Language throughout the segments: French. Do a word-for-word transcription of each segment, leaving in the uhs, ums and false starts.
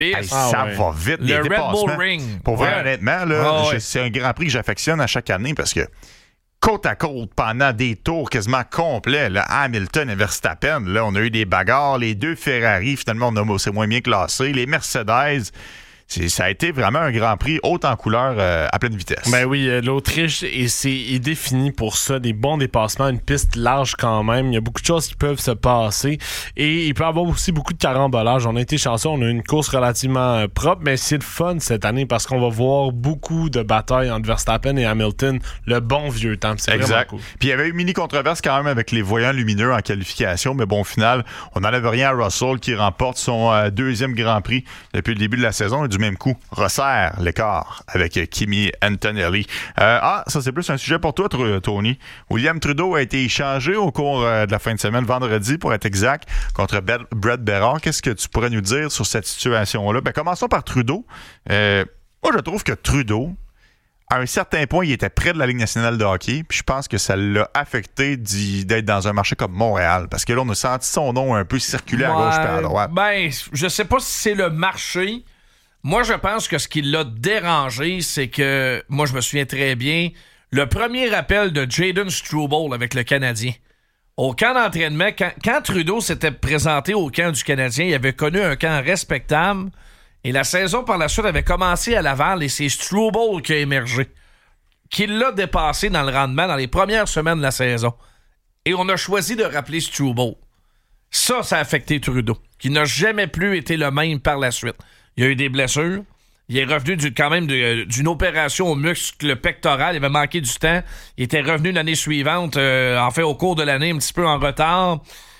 Hey, ah, ça ouais. va vite, Le les Red dépassements. Bull Ring. Pour vrai, Ouais. honnêtement, là, Ah, ouais. je- c'est un Grand Prix que j'affectionne à chaque année parce que côte à côte, pendant des tours quasiment complets, là, Hamilton et Verstappen, là, on a eu des bagarres. Les deux Ferrari, finalement, on a, c'est moins bien classé. Les Mercedes... C'est, ça a été vraiment un Grand Prix haut en couleur euh, à pleine vitesse. Ben oui, euh, l'Autriche est, c'est, est définie pour ça, des bons dépassements, une piste large quand même. Il y a beaucoup de choses qui peuvent se passer et il peut y avoir aussi beaucoup de carambolages. On a été chanceux, on a eu une course relativement euh, propre, mais c'est le fun cette année parce qu'on va voir beaucoup de batailles entre Verstappen et Hamilton, le bon vieux temps. C'est exact. Cool. Puis il y avait eu une mini-controverse quand même avec les voyants lumineux en qualification, mais bon, au final, on n'enlève rien à Russell qui remporte son euh, deuxième Grand Prix depuis le début de la saison et du même coup resserre l'écart avec Kimi Antonelli. Euh, ah, ça c'est plus un sujet pour toi, Tony. William Trudeau a été échangé au cours euh, de la fin de semaine, vendredi pour être exact, contre Be- Brett Berard. Qu'est-ce que tu pourrais nous dire sur cette situation-là? Ben, commençons par Trudeau. Euh, moi, je trouve que Trudeau, à un certain point, il était près de la Ligue nationale de hockey, puis je pense que ça l'a affecté d'y, d'être dans un marché comme Montréal, parce que là, on a senti son nom un peu circuler à gauche et à droite. Ben, je sais pas si c'est le marché. Moi, je pense que ce qui l'a dérangé, c'est que, moi, je me souviens très bien, le premier appel de Jayden Struble avec le Canadien. Au camp d'entraînement, quand, quand Trudeau s'était présenté au camp du Canadien, il avait connu un camp respectable et la saison par la suite avait commencé à Laval et c'est Struble qui a émergé, qui l'a dépassé dans le rendement dans les premières semaines de la saison. Et on a choisi de rappeler Struble. Ça, ça a affecté Trudeau, qui n'a jamais plus été le même par la suite. Il y a eu des blessures. Il est revenu du, quand même de, d'une opération au muscle pectoral. Il avait manqué du temps. Il était revenu l'année suivante, euh, en fait, au cours de l'année, un petit peu en retard.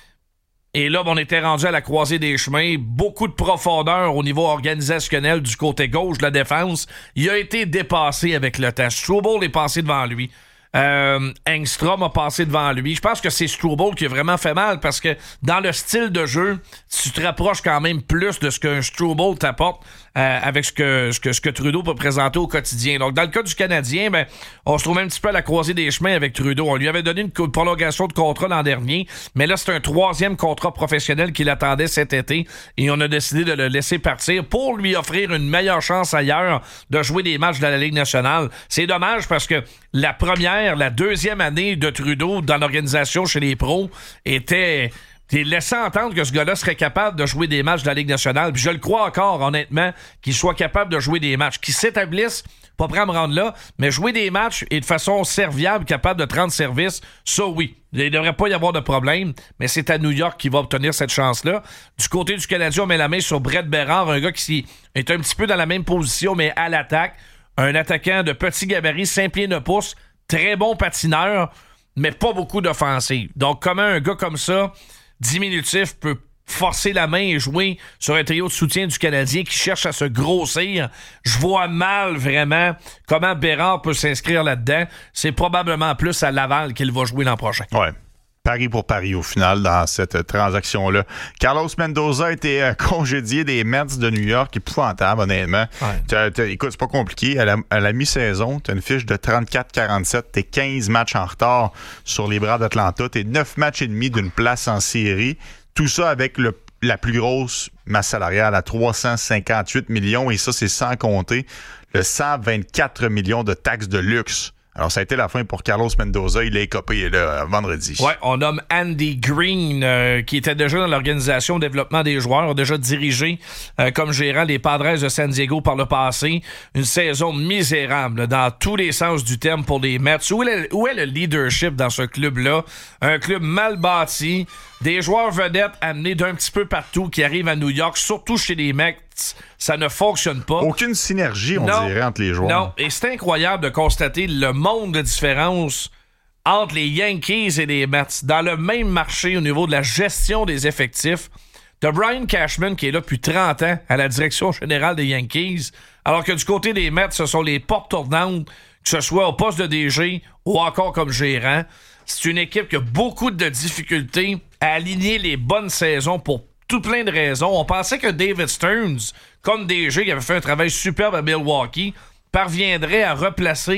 Et là, on était rendu à la croisée des chemins. Beaucoup de profondeur au niveau organisationnel du côté gauche de la défense. Il a été dépassé avec le temps. Struble est passé devant lui. Euh, Engstrom a passé devant lui. Je pense que c'est Struble qui a vraiment fait mal parce que dans le style de jeu, tu te rapproches quand même plus de ce qu'un Struble t'apporte euh, avec ce que, ce, que, ce que Trudeau peut présenter au quotidien. Donc, dans le cas du Canadien, ben, on se trouve un petit peu à la croisée des chemins avec Trudeau. On lui avait donné une prolongation de contrat l'an dernier, mais là, c'est un troisième contrat professionnel qu'il attendait cet été et on a décidé de le laisser partir pour lui offrir une meilleure chance ailleurs de jouer des matchs de la Ligue nationale. C'est dommage parce que la première, la deuxième année de Trudeau dans l'organisation chez les pros était... Il laissait entendre que ce gars-là serait capable de jouer des matchs de la Ligue nationale. Puis je le crois encore, honnêtement, qu'il soit capable de jouer des matchs, qu'il s'établisse, pas prêt à me rendre là, mais jouer des matchs et de façon serviable, capable de te rendre service, ça oui. Il ne devrait pas y avoir de problème, mais c'est à New York qu'il va obtenir cette chance-là. Du côté du Canadien, on met la main sur Brett Berard, un gars qui est un petit peu dans la même position, mais à l'attaque. Un attaquant de petit gabarit, cinq pieds neuf pouces, très bon patineur, mais pas beaucoup d'offensive. Donc, comment un gars comme ça, diminutif, peut forcer la main et jouer sur un trio de soutien du Canadien qui cherche à se grossir, je vois mal vraiment comment Bérard peut s'inscrire là-dedans. C'est probablement plus à Laval qu'il va jouer l'an prochain. Ouais. Pari pour pari au final dans cette euh, transaction-là. Carlos Mendoza a été euh, congédié des Mets de New York. Épouvantable, honnêtement. Ouais. T'as, t'as, écoute, c'est pas compliqué. À la, à la mi-saison, tu as une fiche de trente-quatre quarante-sept. T'es quinze matchs en retard sur les bras d'Atlanta. T'es neuf matchs et demi d'une place en série. Tout ça avec le, la plus grosse masse salariale à trois cent cinquante-huit millions. Et ça, c'est sans compter le cent vingt-quatre millions de taxes de luxe. Alors, ça a été la fin pour Carlos Mendoza. Il a écopé là, vendredi. Ouais, on nomme Andy Green, euh, qui était déjà dans l'organisation de développement des joueurs, a déjà dirigé euh, comme gérant les Padres de San Diego par le passé. Une saison misérable dans tous les sens du terme pour les Mets. Où est le, où est le leadership dans ce club-là? Un club mal bâti, des joueurs vedettes amenés d'un petit peu partout qui arrivent à New York, surtout chez les Mets. Ça ne fonctionne pas. Aucune synergie, on non, dirait, entre les joueurs. Non, et c'est incroyable de constater le monde de différence entre les Yankees et les Mets. Dans le même marché au niveau de la gestion des effectifs, t'as Brian Cashman qui est là depuis trente ans à la direction générale des Yankees, alors que du côté des Mets, ce sont les portes tournantes, que ce soit au poste de D G ou encore comme gérant. C'est une équipe qui a beaucoup de difficultés à aligner les bonnes saisons pour tout plein de raisons. On pensait que David Stearns, comme D G, qui avait fait un travail superbe à Milwaukee, parviendrait à replacer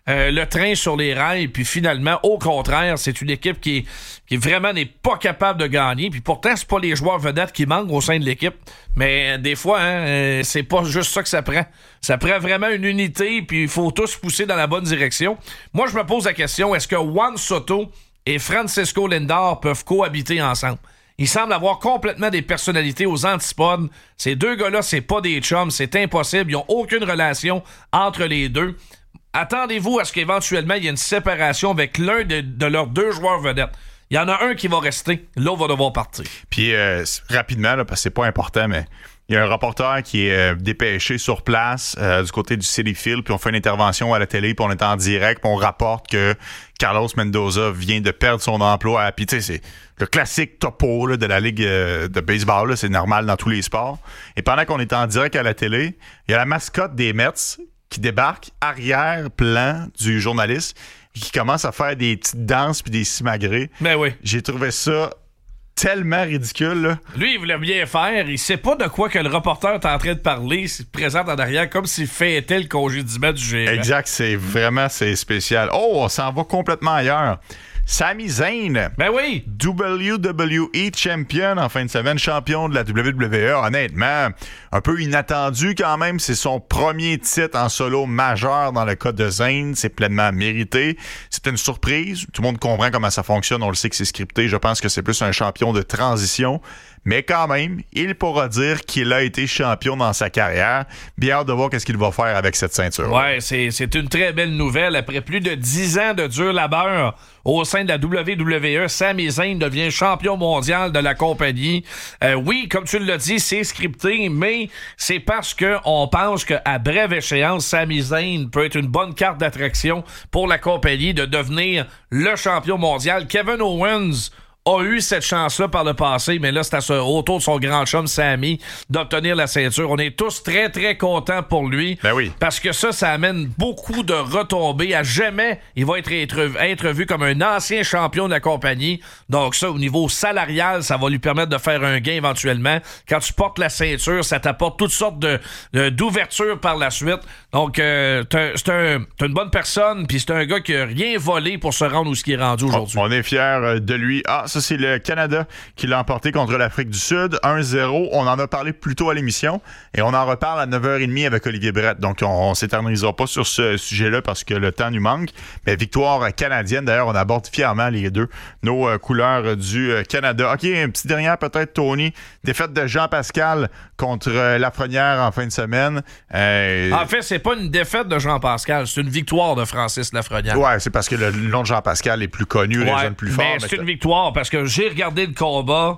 euh, le train sur les rails, puis finalement, au contraire, c'est une équipe qui, qui vraiment n'est pas capable de gagner. Puis pourtant, c'est pas les joueurs vedettes qui manquent au sein de l'équipe, mais des fois, hein, euh, c'est pas juste ça que ça prend. Ça prend vraiment une unité, puis il faut tous pousser dans la bonne direction. Moi, je me pose la question, est-ce que Juan Soto et Francisco Lindor peuvent cohabiter ensemble? Ils semblent avoir complètement des personnalités aux antipodes. Ces deux gars-là, c'est pas des chums, c'est impossible. Ils n'ont aucune relation entre les deux. Attendez-vous à ce qu'éventuellement, il y ait une séparation avec l'un de, de leurs deux joueurs vedettes. Il y en a un qui va rester, l'autre va devoir partir. Puis, euh, rapidement, là, parce que c'est pas important, mais il y a un reporter qui est euh, dépêché sur place euh, du côté du Citi Field, puis on fait une intervention à la télé, puis on est en direct, puis on rapporte que Carlos Mendoza vient de perdre son emploi. Puis tu sais, c'est le classique topo là, de la Ligue euh, de baseball, là, c'est normal dans tous les sports. Et pendant qu'on est en direct à la télé, il y a la mascotte des Mets qui débarque, arrière-plan du journaliste, qui commence à faire des petites danses puis des simagrées. Ben oui. J'ai trouvé ça tellement ridicule, là. Lui, il voulait bien faire. Il sait pas de quoi que le reporter est en train de parler. Il se présente en arrière comme s'il fêtait le congédiement du gérant. Exact, c'est vraiment c'est spécial. Oh, on s'en va complètement ailleurs. Sami Zayn, ben oui, W W E champion en fin de semaine, champion de la W W E, honnêtement, un peu inattendu quand même, c'est son premier titre en solo majeur dans le cas de Zayn, c'est pleinement mérité, c'est une surprise, tout le monde comprend comment ça fonctionne, on le sait que c'est scripté, je pense que c'est plus un champion de transition, mais quand même, il pourra dire qu'il a été champion dans sa carrière, bien hâte de voir qu'est-ce qu'il va faire avec cette ceinture. Ouais, c'est, c'est une très belle nouvelle, après plus de dix ans de dur labeur, au sein de la W W E, Sami Zayn devient champion mondial de la compagnie. Euh, oui, comme tu l'as dit, c'est scripté, mais c'est parce que on pense qu'à brève échéance, Sami Zayn peut être une bonne carte d'attraction pour la compagnie de devenir le champion mondial. Kevin Owens a eu cette chance-là par le passé, mais là, c'est à ce, autour de son grand chum Sami d'obtenir la ceinture. On est tous très, très contents pour lui. Ben oui. Parce que ça, ça amène beaucoup de retombées. À jamais, il va être, être, être vu comme un ancien champion de la compagnie. Donc ça, au niveau salarial, ça va lui permettre de faire un gain éventuellement. Quand tu portes la ceinture, ça t'apporte toutes sortes de, de, d'ouvertures par la suite. Donc, euh, t'es, c'est un, t'es une bonne personne, puis c'est un gars qui a rien volé pour se rendre où ce qui est rendu aujourd'hui. On, on est fiers de lui. Ah, ça, c'est le Canada qui l'a emporté contre l'Afrique du Sud. un zéro. On en a parlé plus tôt à l'émission et on en reparle à neuf heures trente avec Olivier Brett. Donc, on, on s'éternisera pas sur ce sujet-là parce que le temps nous manque. Mais victoire canadienne. D'ailleurs, on aborde fièrement les deux, nos euh, couleurs du euh, Canada. OK, un petit dernier peut-être, Tony. Défaite de Jean-Pascal contre euh, Lafrenière en fin de semaine. Euh... En fait, c'est pas une défaite de Jean-Pascal, c'est une victoire de Francis Lafrenière. Ouais, c'est parce que le nom de Jean-Pascal est plus connu, ouais, résonne plus fort. Mais c'est mais une victoire parce que j'ai regardé le combat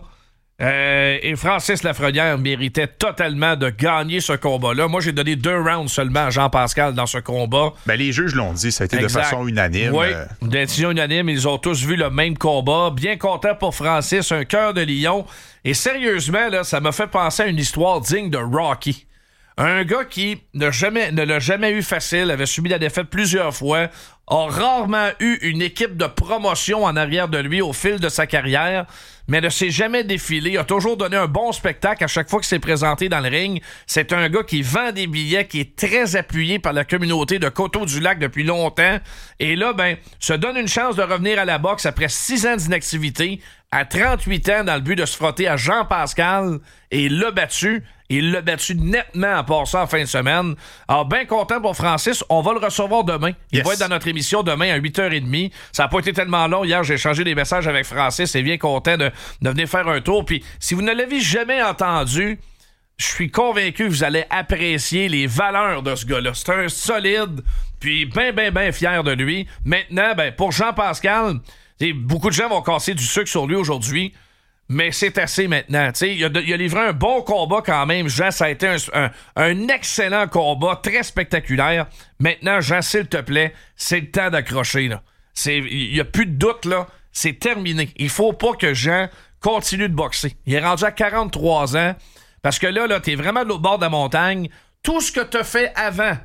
euh, et Francis Lafrenière méritait totalement de gagner ce combat-là. Moi, j'ai donné deux rounds seulement à Jean-Pascal dans ce combat. Ben, les juges l'ont dit, ça a été exact. De façon unanime. Oui, euh... décision unanime, ils ont tous vu le même combat. Bien content pour Francis, un cœur de lion. Et sérieusement, là, ça m'a fait penser à une histoire digne de Rocky. Un gars qui ne, jamais, ne l'a jamais eu facile, avait subi la défaite plusieurs fois, a rarement eu une équipe de promotion en arrière de lui au fil de sa carrière, mais ne s'est jamais défilé, a toujours donné un bon spectacle à chaque fois qu'il s'est présenté dans le ring. C'est un gars qui vend des billets, qui est très appuyé par la communauté de Coteau-du-Lac depuis longtemps, et là, ben, se donne une chance de revenir à la boxe après six ans d'inactivité, à trente-huit ans, dans le but de se frotter à Jean-Pascal, et l'a battu. Il l'a battu nettement en passant en fin de semaine. Alors, bien content pour Francis. On va le recevoir demain. Il yes. va être dans notre émission demain à huit heures trente. Ça n'a pas été tellement long. Hier, j'ai échangé des messages avec Francis et bien content de, de venir faire un tour. Puis, si vous ne l'avez jamais entendu, je suis convaincu que vous allez apprécier les valeurs de ce gars-là. C'est un solide, puis bien, bien, bien fier de lui. Maintenant, ben, pour Jean-Pascal, beaucoup de gens vont casser du sucre sur lui aujourd'hui. Mais c'est assez maintenant. T'sais, il, a, il a livré un bon combat quand même. Jean, ça a été un, un, un excellent combat, très spectaculaire. Maintenant, Jean, s'il te plaît, c'est le temps d'accrocher. Là. C'est, il n'y a plus de doute, là. C'est terminé. Il faut pas que Jean continue de boxer. Il est rendu à quarante-trois ans. Parce que là, là t'es vraiment de l'autre bord de la montagne. Tout ce que t'as fait avant,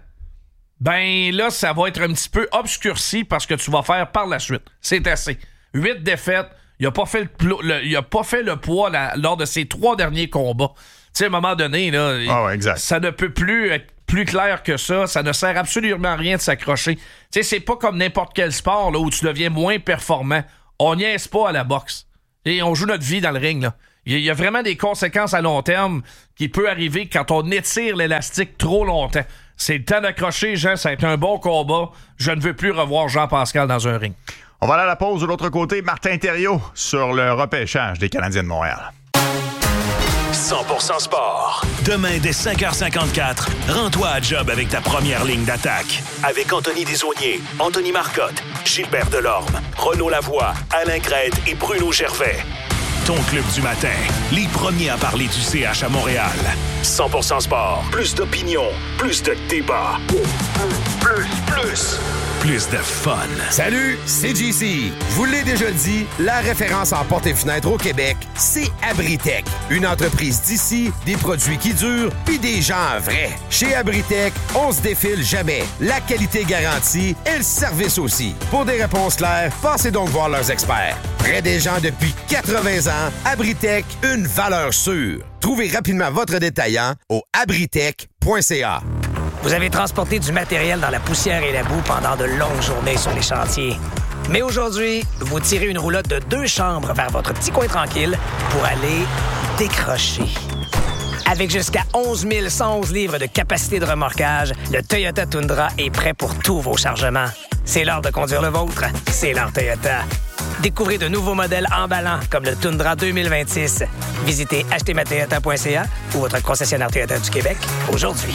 ben là, ça va être un petit peu obscurci parce que tu vas faire par la suite. C'est assez. Huit défaites. Il n'a pas fait le, le, il a pas fait le poids là, lors de ses trois derniers combats. Tu sais, à un moment donné, là, oh, exact. ça ne peut plus être plus clair que ça. Ça ne sert absolument à rien de s'accrocher. Tu sais, c'est pas comme n'importe quel sport là, où tu deviens moins performant. On niaise pas à la boxe. Et on joue notre vie dans le ring, là. Il y a vraiment des conséquences à long terme qui peut arriver quand on étire l'élastique trop longtemps. C'est le temps d'accrocher, Jean. Ça a été un bon combat. Je ne veux plus revoir Jean-Pascal dans un ring. On va aller à la pause. De l'autre côté, Martin Thériault sur le repêchage des Canadiens de Montréal. cent pour cent sport. Demain, dès cinq heures cinquante-quatre, rends-toi à job avec ta première ligne d'attaque. Avec Anthony Desaulniers, Anthony Marcotte, Gilbert Delorme, Renaud Lavoie, Alain Crête et Bruno Gervais. Ton club du matin, les premiers à parler du C H à Montréal. cent pour cent sport. Plus d'opinion, plus de débat. Plus, plus, plus de fun. Salut, c'est J C. Vous l'avez déjà dit, la référence en portes et fenêtres au Québec, c'est Abritech. Une entreprise d'ici, des produits qui durent, puis des gens vrais. Chez Abritech, on se défile jamais. La qualité garantie et le service aussi. Pour des réponses claires, passez donc voir leurs experts. Près des gens depuis quatre-vingts ans, Abritech, une valeur sûre. Trouvez rapidement votre détaillant au abritech point c a. Vous avez transporté du matériel dans la poussière et la boue pendant de longues journées sur les chantiers. Mais aujourd'hui, vous tirez une roulotte de deux chambres vers votre petit coin tranquille pour aller décrocher. Avec jusqu'à onze mille cent onze livres de capacité de remorquage, le Toyota Tundra est prêt pour tous vos chargements. C'est l'heure de conduire le vôtre. C'est l'heure Toyota. Découvrez de nouveaux modèles emballants comme le Tundra deux mille vingt-six. Visitez acheter ma toyota point c a ou votre concessionnaire Toyota du Québec aujourd'hui.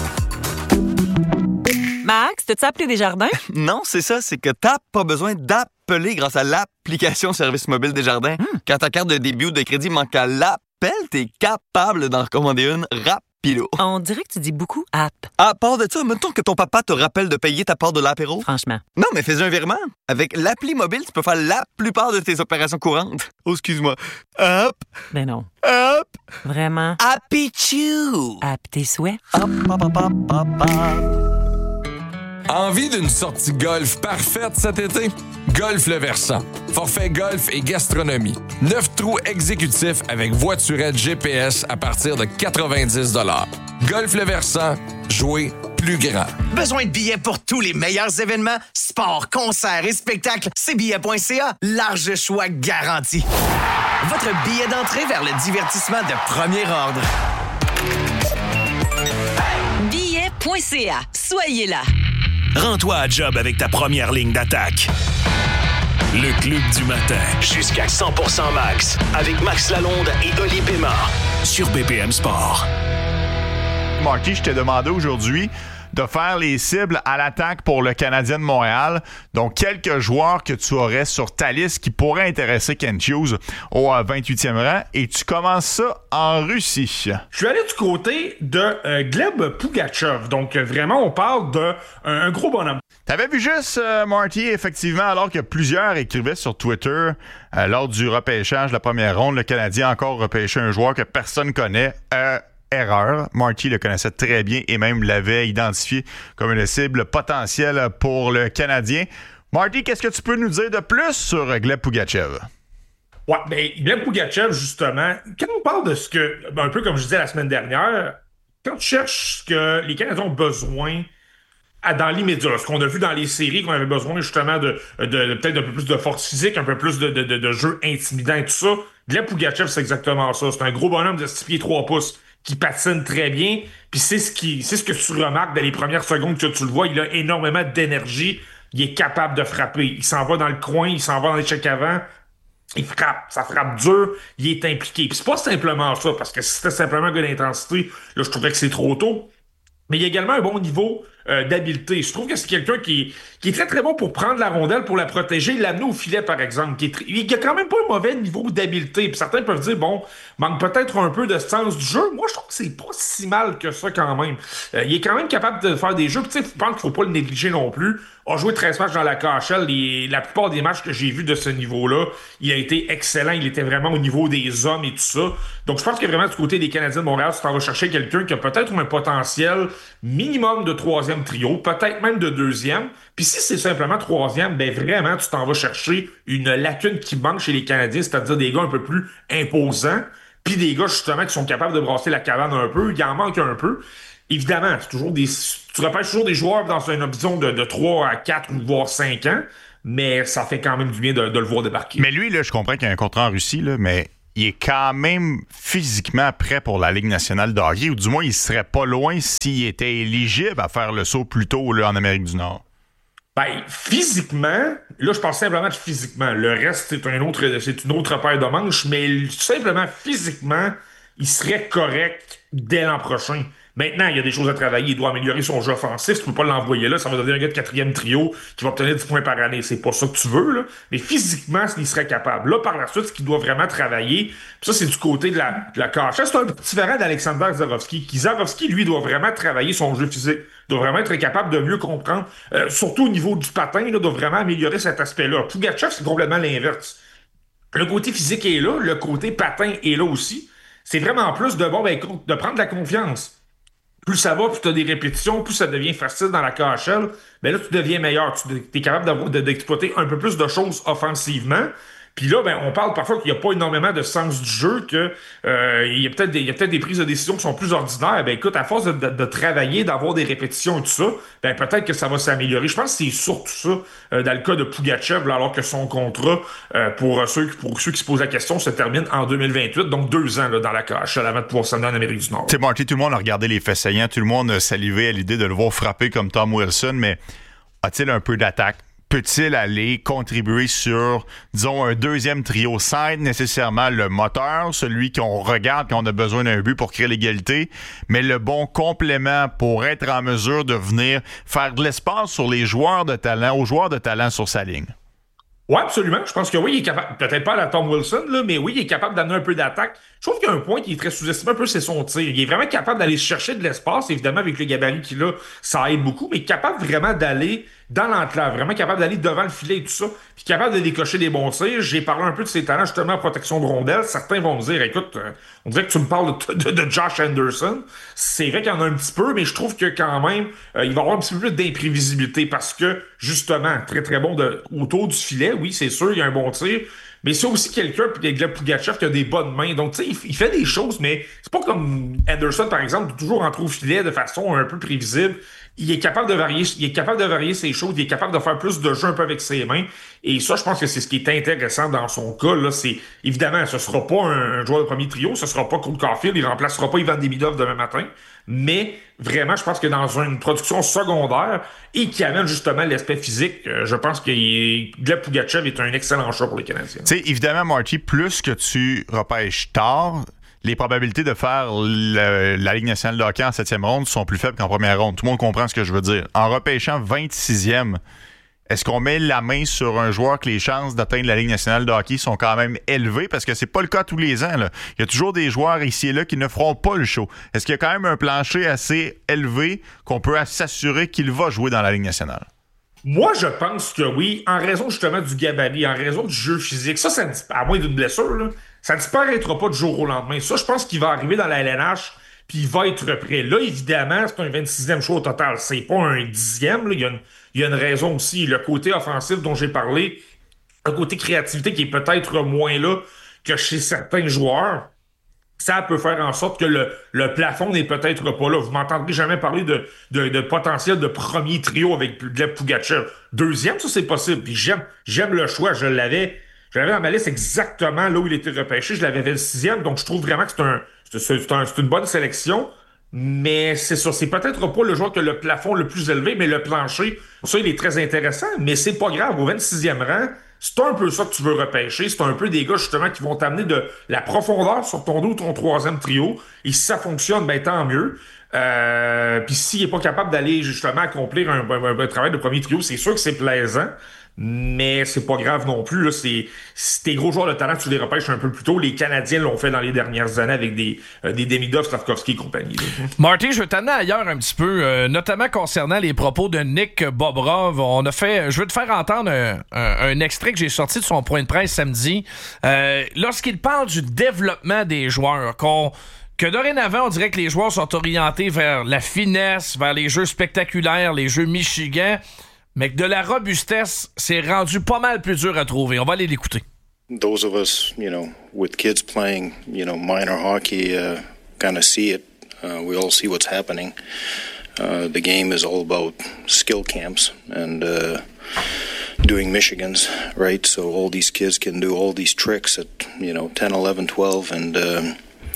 Max, t'as-tu appelé Desjardins? Non, c'est ça, c'est que t'as pas besoin d'appeler grâce à l'application Service mobile Desjardins. Mm. Quand ta carte de débit ou de crédit manque à l'appel, t'es capable d'en recommander une rapido. On dirait que tu dis beaucoup « app ». À part de ça, mettons que ton papa te rappelle de payer ta part de l'apéro. Franchement. Non, mais fais un virement. Avec l'appli mobile, tu peux faire la plupart de tes opérations courantes. Oh, excuse-moi. Hop! Ben non. Hop! Vraiment? Happy-choo! App tes souhaits? Hop, hop, hop, hop, hop, hop. Envie d'une sortie golf parfaite cet été? Golf Le Versant. Forfait golf et gastronomie. Neuf trous exécutifs avec voiturette G P S à partir de quatre-vingt-dix dollars. Golf Le Versant, jouer plus grand. Besoin de billets pour tous les meilleurs événements? Sports, concerts et spectacles, c'est billets point c a. Large choix garanti. Votre billet d'entrée vers le divertissement de premier ordre. billets point c a. Soyez là. Rends-toi à job avec ta première ligne d'attaque. Le club du matin. Jusqu'à cent pour cent max. Avec Max Lalonde et Oli Pema. Sur B P M Sport. Marty, je t'ai demandé aujourd'hui de faire les cibles à l'attaque pour le Canadien de Montréal. Donc, quelques joueurs que tu aurais sur ta liste qui pourraient intéresser Kent Hughes au vingt-huitième rang. Et tu commences ça en Russie. Je suis allé du côté de euh, Gleb Pugachev. Donc, euh, vraiment, on parle d'un un gros bonhomme. T'avais vu juste, euh, Marty, effectivement, alors que plusieurs écrivaient sur Twitter euh, lors du repêchage de la première ronde, le Canadien a encore repêché un joueur que personne connaît. Euh, Erreur. Marty le connaissait très bien et même l'avait identifié comme une cible potentielle pour le Canadien. Marty, qu'est-ce que tu peux nous dire de plus sur Gleb Pugachev? Ouais, ben, Gleb Pugachev, justement, quand on parle de ce que, un peu comme je disais la semaine dernière, quand tu cherches ce que les Canadiens ont besoin à, dans l'immédiat, ce qu'on a vu dans les séries, qu'on avait besoin justement de, de, de peut-être un peu plus de force physique, un peu plus de, de, de, de jeu intimidant et tout ça, Gleb Pugachev, c'est exactement ça. C'est un gros bonhomme de six pieds trois pouces qui patine très bien, puis c'est ce qui, c'est ce que tu remarques dans les premières secondes que tu le vois, il a énormément d'énergie, il est capable de frapper, il s'en va dans le coin, il s'en va dans l'échec avant, il frappe, ça frappe dur, il est impliqué. Puis c'est pas simplement ça, parce que si c'était simplement un gars d'intensité, là je trouvais que c'est trop tôt, mais il y a également un bon niveau euh, d'habileté. Je trouve que c'est quelqu'un qui, qui est très très bon pour prendre la rondelle, pour la protéger, l'amener au filet par exemple. Qui est très, il a quand même pas un mauvais niveau d'habileté. Puis certains peuvent dire, bon, manque peut-être un peu de sens du jeu. Moi je trouve que c'est pas si mal que ça quand même. Euh, il est quand même capable de faire des jeux. Puis tu sais, je pense qu'il faut pas le négliger non plus. A joué treize matchs dans la K H L. Les, la plupart des matchs que j'ai vus de ce niveau-là, il a été excellent. Il était vraiment au niveau des hommes et tout ça. Donc je pense que vraiment du côté des Canadiens de Montréal, tu t'en vas chercher quelqu'un qui a peut-être un potentiel minimum de troisième trio, peut-être même de deuxième. Puis si c'est simplement troisième, ben vraiment, tu t'en vas chercher une lacune qui manque chez les Canadiens, c'est-à-dire des gars un peu plus imposants, puis des gars justement qui sont capables de brasser la cabane un peu. Il en manque un peu. évidemment, c'est toujours des, tu repêches toujours des joueurs dans une option de, de trois à quatre ou voire cinq ans, mais ça fait quand même du bien de, de le voir débarquer. Mais lui, là, je comprends qu'il y a un contrat en Russie, là, mais il est quand même physiquement prêt pour la Ligue nationale de hockey, ou du moins, il serait pas loin s'il était éligible à faire le saut plus tôt là, en Amérique du Nord. Ben, physiquement, là, je parle simplement de physiquement. Le reste, c'est un autre, c'est une autre paire de manches, mais simplement physiquement, il serait correct dès l'an prochain. Maintenant, il y a des choses à travailler. Il doit améliorer son jeu offensif. Tu peux pas l'envoyer là. Ça va devenir un gars de quatrième trio qui va obtenir dix points par année. C'est pas ça que tu veux, là. Mais physiquement, il serait capable. Là, par la suite, ce qu'il doit vraiment travailler, puis ça, c'est du côté de la, de la K H L. C'est un peu différent d'Alexander Zarovski. Qui, Zarovski, lui, doit vraiment travailler son jeu physique. Doit vraiment être capable de mieux comprendre. Euh, surtout au niveau du patin, là, doit vraiment améliorer cet aspect-là. Pougatchev, c'est complètement l'inverse. Le côté physique est là. Le côté patin est là aussi. C'est vraiment plus de, bon, ben, de prendre de la confiance. Plus ça va, plus tu as des répétitions, plus ça devient facile dans la K H L, ben là, tu deviens meilleur. Tu es capable de, d'exploiter un peu plus de choses offensivement. Puis là, ben, on parle parfois qu'il n'y a pas énormément de sens du jeu, que euh, il y a peut-être des, il y a peut-être des prises de décision qui sont plus ordinaires. Ben écoute, à force de, de, de travailler, d'avoir des répétitions et tout ça, ben peut-être que ça va s'améliorer. Je pense que c'est surtout ça euh, dans le cas de Pougatchev, là, alors que son contrat, euh, pour ceux pour ceux qui se posent la question, se termine en deux mille vingt-huit, donc deux ans là, dans la K H L avant de pouvoir s'amener en Amérique du Nord. Tu sais, Marty, tout le monde a regardé les faits saillants, tout le monde a salivé à l'idée de le voir frapper comme Tom Wilson, mais a-t-il un peu d'attaque? Peut-il aller contribuer sur, disons, un deuxième trio sans être nécessairement le moteur, celui qu'on regarde quand on a besoin d'un but pour créer l'égalité, mais le bon complément pour être en mesure de venir faire de l'espace sur les joueurs de talent, aux joueurs de talent sur sa ligne? Oui, absolument. Je pense que oui, il est capable, peut-être pas à la Tom Wilson, là, mais oui, il est capable d'amener un peu d'attaque. Je trouve qu'il y a un point qui est très sous-estimé un peu, c'est son tir. Il est vraiment capable d'aller chercher de l'espace, évidemment, avec le gabarit qu'il a, ça aide beaucoup, mais capable vraiment d'aller dans l'enclave, vraiment capable d'aller devant le filet et tout ça, puis capable de décocher des bons tirs. J'ai parlé un peu de ses talents, justement, en protection de rondelles. Certains vont me dire, écoute, euh, on dirait que tu me parles de, de, de Josh Anderson. C'est vrai qu'il y en a un petit peu, mais je trouve que quand même, euh, il va avoir un petit peu plus d'imprévisibilité parce que, justement, très très bon de, autour du filet, oui, c'est sûr, il y a un bon tir, mais c'est aussi quelqu'un, puis Gleb Pougatchev, qui a des bonnes mains. Donc, tu sais, il, il fait des choses, mais c'est pas comme Anderson, par exemple, toujours entrer au filet de façon un peu prévisible. Il est capable de varier, il est capable de varier ses choses, il est capable de faire plus de jeu un peu avec ses mains. Et ça, je pense que c'est ce qui est intéressant dans son cas, là. C'est, évidemment, ce sera pas un, un joueur de premier trio, ce sera pas Cole Caulfield, il remplacera pas Ivan Demidov demain matin. Mais vraiment, je pense que dans une production secondaire et qui amène justement l'aspect physique, euh, je pense que Gleb Pougatchev est un excellent choix pour les Canadiens. Tu sais, évidemment, Marty, plus que tu repêches tard, les probabilités de faire le, la Ligue nationale de hockey en septième ronde sont plus faibles qu'en première ronde. Tout le monde comprend ce que je veux dire. En repêchant vingt-sixième, est-ce qu'on met la main sur un joueur que les chances d'atteindre la Ligue nationale de hockey sont quand même élevées? Parce que c'est pas le cas tous les ans, là. Il y a toujours des joueurs ici et là qui ne feront pas le show. Est-ce qu'il y a quand même un plancher assez élevé qu'on peut s'assurer qu'il va jouer dans la Ligue nationale? Moi, je pense que oui, en raison justement du gabarit, en raison du jeu physique. Ça, ça à moins d'une blessure, là, ça ne disparaîtra pas du jour au lendemain. Ça, je pense qu'il va arriver dans la L N H, puis il va être prêt. Là, évidemment, c'est un vingt-sixième choix au total. C'est pas un dixième. Là. Il y a une, il y a une raison aussi. Le côté offensif dont j'ai parlé, le côté créativité qui est peut-être moins là que chez certains joueurs, ça peut faire en sorte que le, le plafond n'est peut-être pas là. Vous m'entendrez jamais parler de, de, de potentiel de premier trio avec Gleb Pougatchev. Deuxième, ça, c'est possible. Puis j'aime, j'aime le choix. Je l'avais, je l'avais dans ma liste exactement là où il était repêché. Je l'avais fait le sixième. Donc, je trouve vraiment que c'est, un, c'est, c'est, un, c'est une bonne sélection. Mais c'est ça. C'est peut-être pas le joueur qui a le plafond le plus élevé, mais le plancher, ça, il est très intéressant. Mais c'est pas grave. Au vingt-sixième rang, c'est un peu ça que tu veux repêcher. C'est un peu des gars, justement, qui vont t'amener de la profondeur sur ton deux ou ton troisième trio. Et si ça fonctionne, ben tant mieux. Euh, Puis s'il n'est pas capable d'aller, justement, accomplir un, un, un travail de premier trio, c'est sûr que c'est plaisant. Mais c'est pas grave non plus. Là. C'est, c'est tes gros joueurs de talent, tu les repêches un peu plus tôt. Les Canadiens l'ont fait dans les dernières années avec des, euh, des Demidov, Slavkovski et compagnie. Là. Marty, je veux t'amener ailleurs un petit peu, euh, notamment concernant les propos de Nick Bobrov. On a fait, je veux te faire entendre un, un, un extrait que j'ai sorti de son point de presse samedi. Euh, lorsqu'il parle du développement des joueurs, qu'on que dorénavant, on dirait que les joueurs sont orientés vers la finesse, vers les jeux spectaculaires, les jeux Michigan, mais que de la robustesse, c'est rendu pas mal plus dur à trouver. On va aller l'écouter. Those of us, you know, with kids playing, you know, minor hockey, uh, kind of see it. Uh, we all see what's happening. Uh, the game is all about skill camps and uh, doing Michigans, right? So all these kids can do all these tricks at, you know, ten, eleven, twelve, and, um,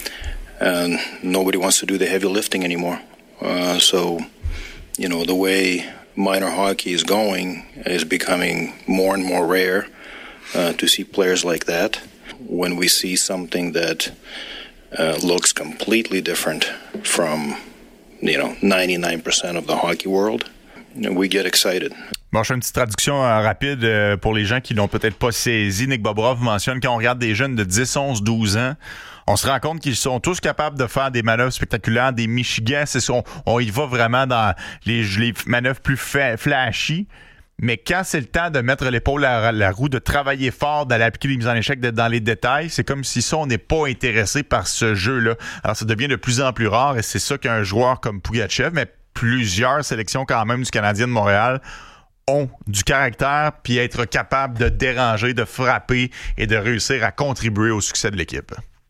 and nobody wants to do the heavy lifting anymore. Uh, so, you know, the way minor hockey is going is becoming more and more rare uh, to see players like that. When we see something that uh, looks completely different from, you know, ninety-nine percent of the hockey world, you know, we get excited. Bon, je fais une petite traduction euh, rapide euh, pour les gens qui l'ont peut-être pas saisi. Nick Bobrov mentionne quand on regarde des jeunes de dix, onze, douze ans, on se rend compte qu'ils sont tous capables de faire des manœuvres spectaculaires, des Michigans. C'est, on, on y va vraiment dans les, les manœuvres plus fa- flashy. Mais quand c'est le temps de mettre l'épaule à la roue, de travailler fort, d'aller appliquer les mises en échec, d'être dans les détails, c'est comme si ça, on n'est pas intéressé par ce jeu-là. Alors, ça devient de plus en plus rare et c'est ça qu'un joueur comme Pougatchev, mais plusieurs sélections quand même du Canadien de Montréal, ont du caractère puis être capable de déranger, de frapper et de réussir à contribuer au succès de l'équipe.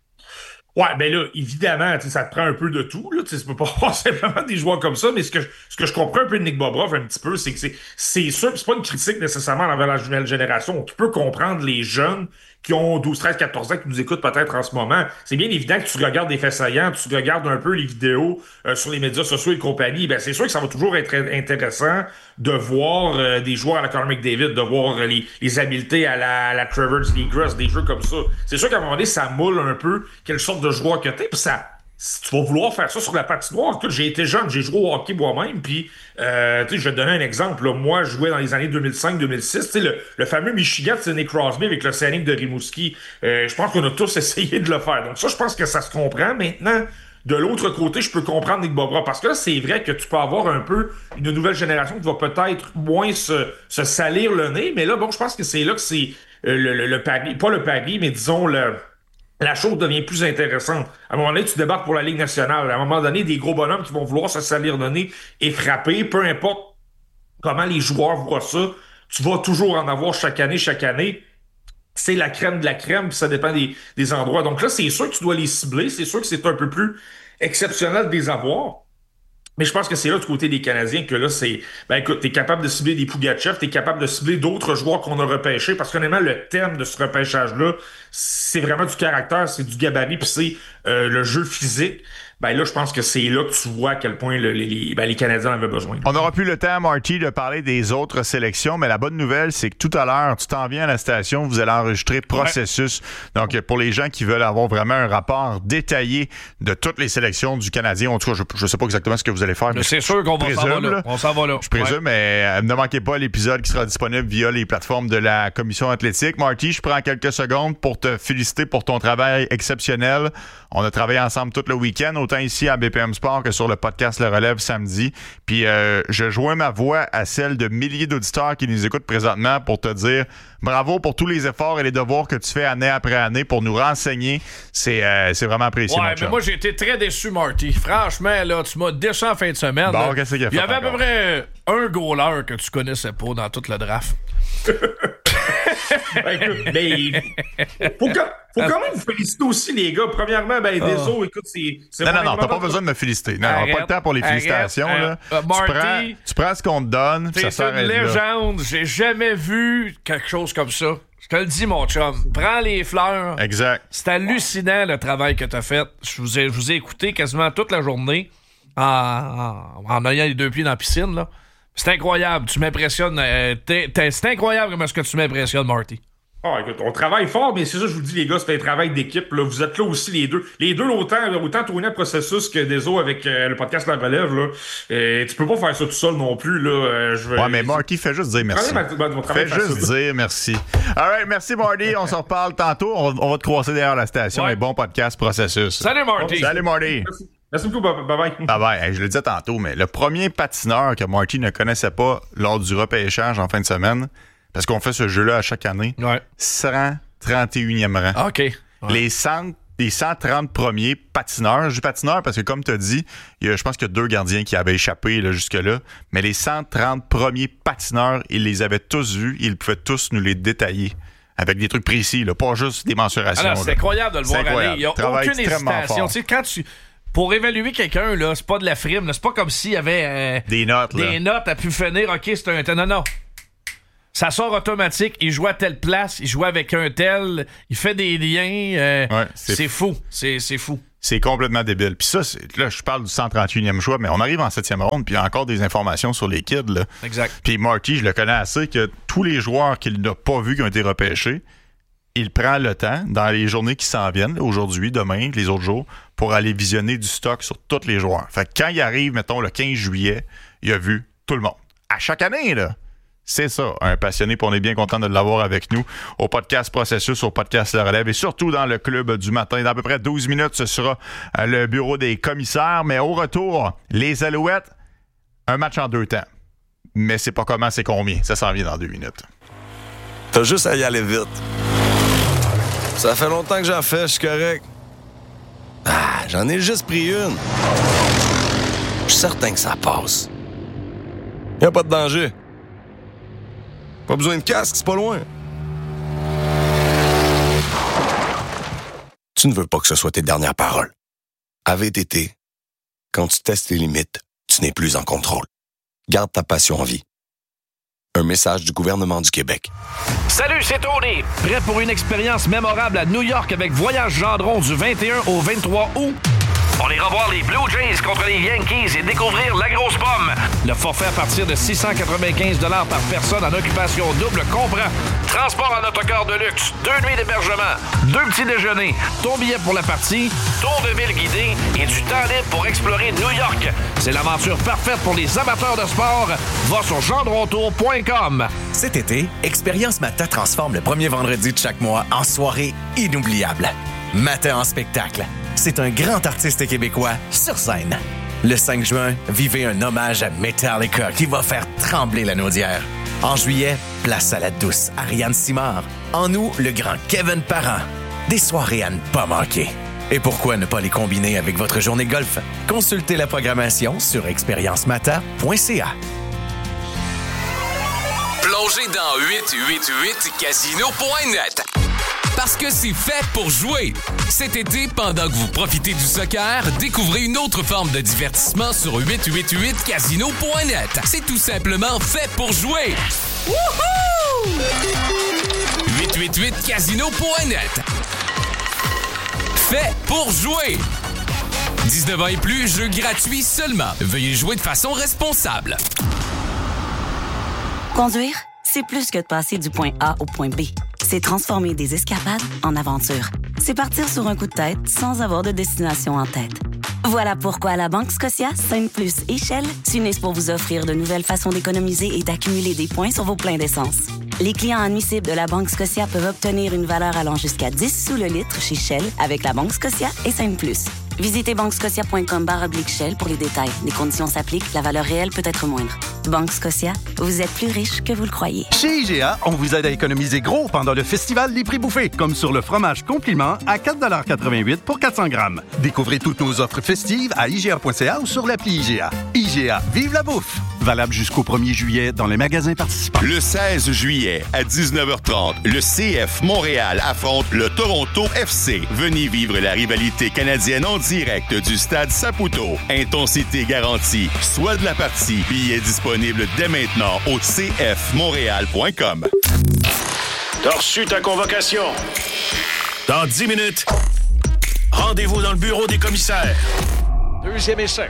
Ouais, ben là, évidemment, ça te prend un peu de tout. Là, tu peux pas avoir simplement des joueurs comme ça, mais ce que, je, ce que je comprends un peu de Nick Bobrov un petit peu, c'est que c'est, c'est sûr, c'est pas une critique nécessairement envers la nouvelle génération. Tu peux comprendre les jeunes qui ont douze, treize, quatorze ans, qui nous écoutent peut-être en ce moment. C'est bien évident que tu regardes des faits saillants, tu regardes un peu les vidéos euh, sur les médias sociaux et compagnie. Ben, c'est sûr que ça va toujours être intéressant de voir euh, des joueurs à la Connor McDavid, de voir euh, les, les habiletés à la, à la Trevor Zegras, des jeux comme ça. C'est sûr qu'à un moment donné, ça moule un peu quelle sorte de joueur que t'es, puis ça... Si tu vas vouloir faire ça sur la patinoire, écoute, j'ai été jeune, j'ai joué au hockey moi-même, puis euh, tu sais, je vais te donner un exemple. Là, moi, je jouais dans les années deux mille cinq deux mille six, tu sais, le, le fameux Michigan de Sidney Crosby avec le Scénic de Rimouski. Euh, je pense qu'on a tous essayé de le faire. Donc ça, je pense que ça se comprend. Maintenant, de l'autre côté, je peux comprendre Nick Bobrov, parce que là, c'est vrai que tu peux avoir un peu une nouvelle génération qui va peut-être moins se, se salir le nez, mais là, bon, je pense que c'est là que c'est euh, le, le, le pari, pas le pari, mais disons le... la chose devient plus intéressante. À un moment donné, tu débarques pour la Ligue nationale. À un moment donné, des gros bonhommes qui vont vouloir se salir le nez et frapper, peu importe comment les joueurs voient ça, tu vas toujours en avoir chaque année, chaque année. C'est la crème de la crème, puis ça dépend des, des endroits. Donc là, c'est sûr que tu dois les cibler. C'est sûr que c'est un peu plus exceptionnel de les avoir. Mais je pense que c'est là du côté des Canadiens que là, c'est... Ben écoute, t'es capable de cibler des Pougatchev, t'es capable de cibler d'autres joueurs qu'on a repêchés, parce qu'honnêtement, le thème de ce repêchage-là, c'est vraiment du caractère, c'est du gabarit, puis c'est euh, le jeu physique. Ben là, je pense que c'est là que tu vois à quel point le, les, les, ben, les Canadiens en avaient besoin. On n'aura plus le temps, Marty, de parler des autres sélections, mais la bonne nouvelle, c'est que tout à l'heure, tu t'en viens à la station, vous allez enregistrer Processus. Ouais. Donc, pour les gens qui veulent avoir vraiment un rapport détaillé de toutes les sélections du Canadien, en tout cas, je ne sais pas exactement ce que vous allez faire. Mais c'est sûr qu'on va s'en va là. On s'en va là. Je présume, ouais. Mais euh, ne manquez pas l'épisode qui sera disponible via les plateformes de la Commission athlétique. Marty, je prends quelques secondes pour te féliciter pour ton travail exceptionnel. On a travaillé ensemble tout le week-end, autant ici à B P M Sport que sur le podcast Le Relève samedi. Puis euh, je joins ma voix à celle de milliers d'auditeurs qui nous écoutent présentement pour te dire bravo pour tous les efforts et les devoirs que tu fais année après année pour nous renseigner. C'est, euh, c'est vraiment apprécié. Ouais, mais moi j'ai été très déçu, Marty. Franchement, là, tu m'as déçu en fin de semaine. Bon, qu'est-ce qu'il y a fait Il y avait encore? À peu près un goaler que tu connaissais pas dans tout le draft. Ben, écoute, mais faut, quand, faut quand même vous féliciter aussi, les gars. Premièrement, ben, oh. Deso, écoute, c'est. c'est non, non, non, t'as pas besoin de me féliciter. Non, on n'a pas le temps pour les arrête, félicitations. Arrête, là. Uh, Marty, tu, prends, tu prends ce qu'on te donne, ça s'arrête là. C'est une légende. J'ai jamais vu quelque chose comme ça. Je te le dis, mon chum. Prends les fleurs. Exact. C'est hallucinant le travail que t'as fait. Je vous ai, je vous ai écouté quasiment toute la journée en, en, en ayant les deux pieds dans la piscine, là. C'est incroyable, tu m'impressionnes. Euh, t'es, t'es, c'est incroyable comment est-ce que tu m'impressionnes, Marty. Ah, écoute, on travaille fort, mais c'est ça, je vous dis, les gars, c'est un travail d'équipe. Là. Vous êtes là aussi, les deux. Les deux, autant, autant tourner le processus que Deso avec euh, le podcast La Relève. Là. Euh, tu peux pas faire ça tout seul non plus. Là. Euh, je vais... Ouais, mais Marty, fais juste dire merci. Ma, ma, ma, fais juste ça. dire merci. All right, merci, Marty. On se reparle tantôt. On, on va te croiser derrière la station. Ouais. Et bon podcast Processus. Salut, Marty. Salut, Marty. Merci. Merci beaucoup, bye-bye. Bye-bye. Hey, je le disais tantôt, mais le premier patineur que Marty ne connaissait pas lors du repêchage en fin de semaine, parce qu'on fait ce jeu-là à chaque année, ouais. cent trente et unième rang. OK. Ouais. Les, cent, les cent trente premiers patineurs, je dis patineurs parce que comme tu as dit, il y a, je pense qu'il y a deux gardiens qui avaient échappé là, jusque-là, mais les cent trente premiers patineurs, ils les avaient tous vus, ils pouvaient tous nous les détailler. Avec des trucs précis, là, pas juste des mensurations. Alors, c'est là. incroyable de le c'est voir aller. Il n'y a Travail aucune hésitation. Tu sais, quand tu... pour évaluer quelqu'un, là, c'est pas de la frime. Là. C'est pas comme s'il y avait euh, des notes. Là. Des notes à pu finir. OK, c'est un... Non, non. Ça sort automatique. Il joue à telle place. Il joue avec un tel. Il fait des liens. Euh, ouais, c'est, c'est fou. C'est, c'est fou. C'est complètement débile. Puis ça, c'est, là, je parle du cent trente-et-unième choix, mais on arrive en septième ronde, puis il y a encore des informations sur les kids. Là. Exact. Puis Marty, je le connais assez, que tous les joueurs qu'il n'a pas vus qui ont été repêchés, il prend le temps, dans les journées qui s'en viennent, aujourd'hui, demain, les autres jours, pour aller visionner du stock sur tous les joueurs. Fait que quand il arrive, mettons, le quinze juillet, il a vu tout le monde. À chaque année, là. C'est ça, un passionné, puis on est bien content de l'avoir avec nous au podcast Processus, au podcast Le Relève, et surtout dans le club du matin. Dans à peu près douze minutes, ce sera le bureau des commissaires. Mais au retour, les Alouettes, un match en deux temps. Mais c'est pas comment, c'est combien. Ça s'en vient dans deux minutes. T'as juste à y aller vite. Ça fait longtemps que j'en fais, je suis correct. Ah, j'en ai juste pris une. Je suis certain que ça passe. Y'a pas de danger. Pas besoin de casque, c'est pas loin. Tu ne veux pas que ce soit tes dernières paroles. A V T T, quand tu testes les limites, tu n'es plus en contrôle. Garde ta passion en vie. Un message du gouvernement du Québec. Salut, c'est Tony. Prêt pour une expérience mémorable à New York avec Voyage Gendron du vingt et un au vingt-trois août? On ira voir les Blue Jays contre les Yankees et découvrir la grosse pomme. Le forfait à partir de six cent quatre-vingt-quinze dollars par personne en occupation double comprend transport en autocar de luxe, deux nuits d'hébergement, deux petits déjeuners, ton billet pour la partie, tour de ville guidé et du temps libre pour explorer New York. C'est l'aventure parfaite pour les amateurs de sport. Va sur gendrontour point com. Cet été, Expérience Mata transforme le premier vendredi de chaque mois en soirée inoubliable. Mata en spectacle. C'est un grand artiste québécois sur scène. Le cinq juin, vivez un hommage à Metallica qui va faire trembler la Naudière. En juillet, place à la douce Ariane Simard. En août, le grand Kevin Parent. Des soirées à ne pas manquer. Et pourquoi ne pas les combiner avec votre journée golf? Consultez la programmation sur expérience mata point c a. Plongez dans huit cent quatre-vingt-huit casino point net. Parce que c'est fait pour jouer. Cet été, pendant que vous profitez du soccer, découvrez une autre forme de divertissement sur huit cent quatre-vingt-huit casino point net. C'est tout simplement fait pour jouer. Wouhou! huit cent quatre-vingt-huit casino point net. Fait pour jouer. dix-neuf ans et plus, jeu gratuit seulement. Veuillez jouer de façon responsable. Conduire, c'est plus que de passer du point A au point B. C'est transformer des escapades en aventures. C'est partir sur un coup de tête sans avoir de destination en tête. Voilà pourquoi la Banque Scotia, Sainte Plus et Shell s'unissent pour vous offrir de nouvelles façons d'économiser et d'accumuler des points sur vos pleins d'essence. Les clients admissibles de la Banque Scotia peuvent obtenir une valeur allant jusqu'à dix sous le litre chez Shell avec la Banque Scotia et Sainte Plus. Visitez banquescotia point com barre oblique Shell pour les détails. Les conditions s'appliquent, la valeur réelle peut être moindre. Banque Scotia, vous êtes plus riche que vous le croyez. Chez I G A, on vous aide à économiser gros pendant le festival des prix bouffés, comme sur le fromage compliment à quatre dollars quatre-vingt-huit pour quatre cents grammes. Découvrez toutes nos offres festives à I G A point C A ou sur l'appli I G A. I G A, vive la bouffe! Valable jusqu'au premier juillet dans les magasins participants. Le seize juillet à dix-neuf heures trente, le C F Montréal affronte le Toronto F C. Venez vivre la rivalité canadienne en direct du stade Saputo. Intensité garantie. Soit de la partie. Billets disponibles dès maintenant au c f montréal point com. T'as reçu ta convocation. Dans dix minutes, rendez-vous dans le bureau des commissaires. Deuxième essai.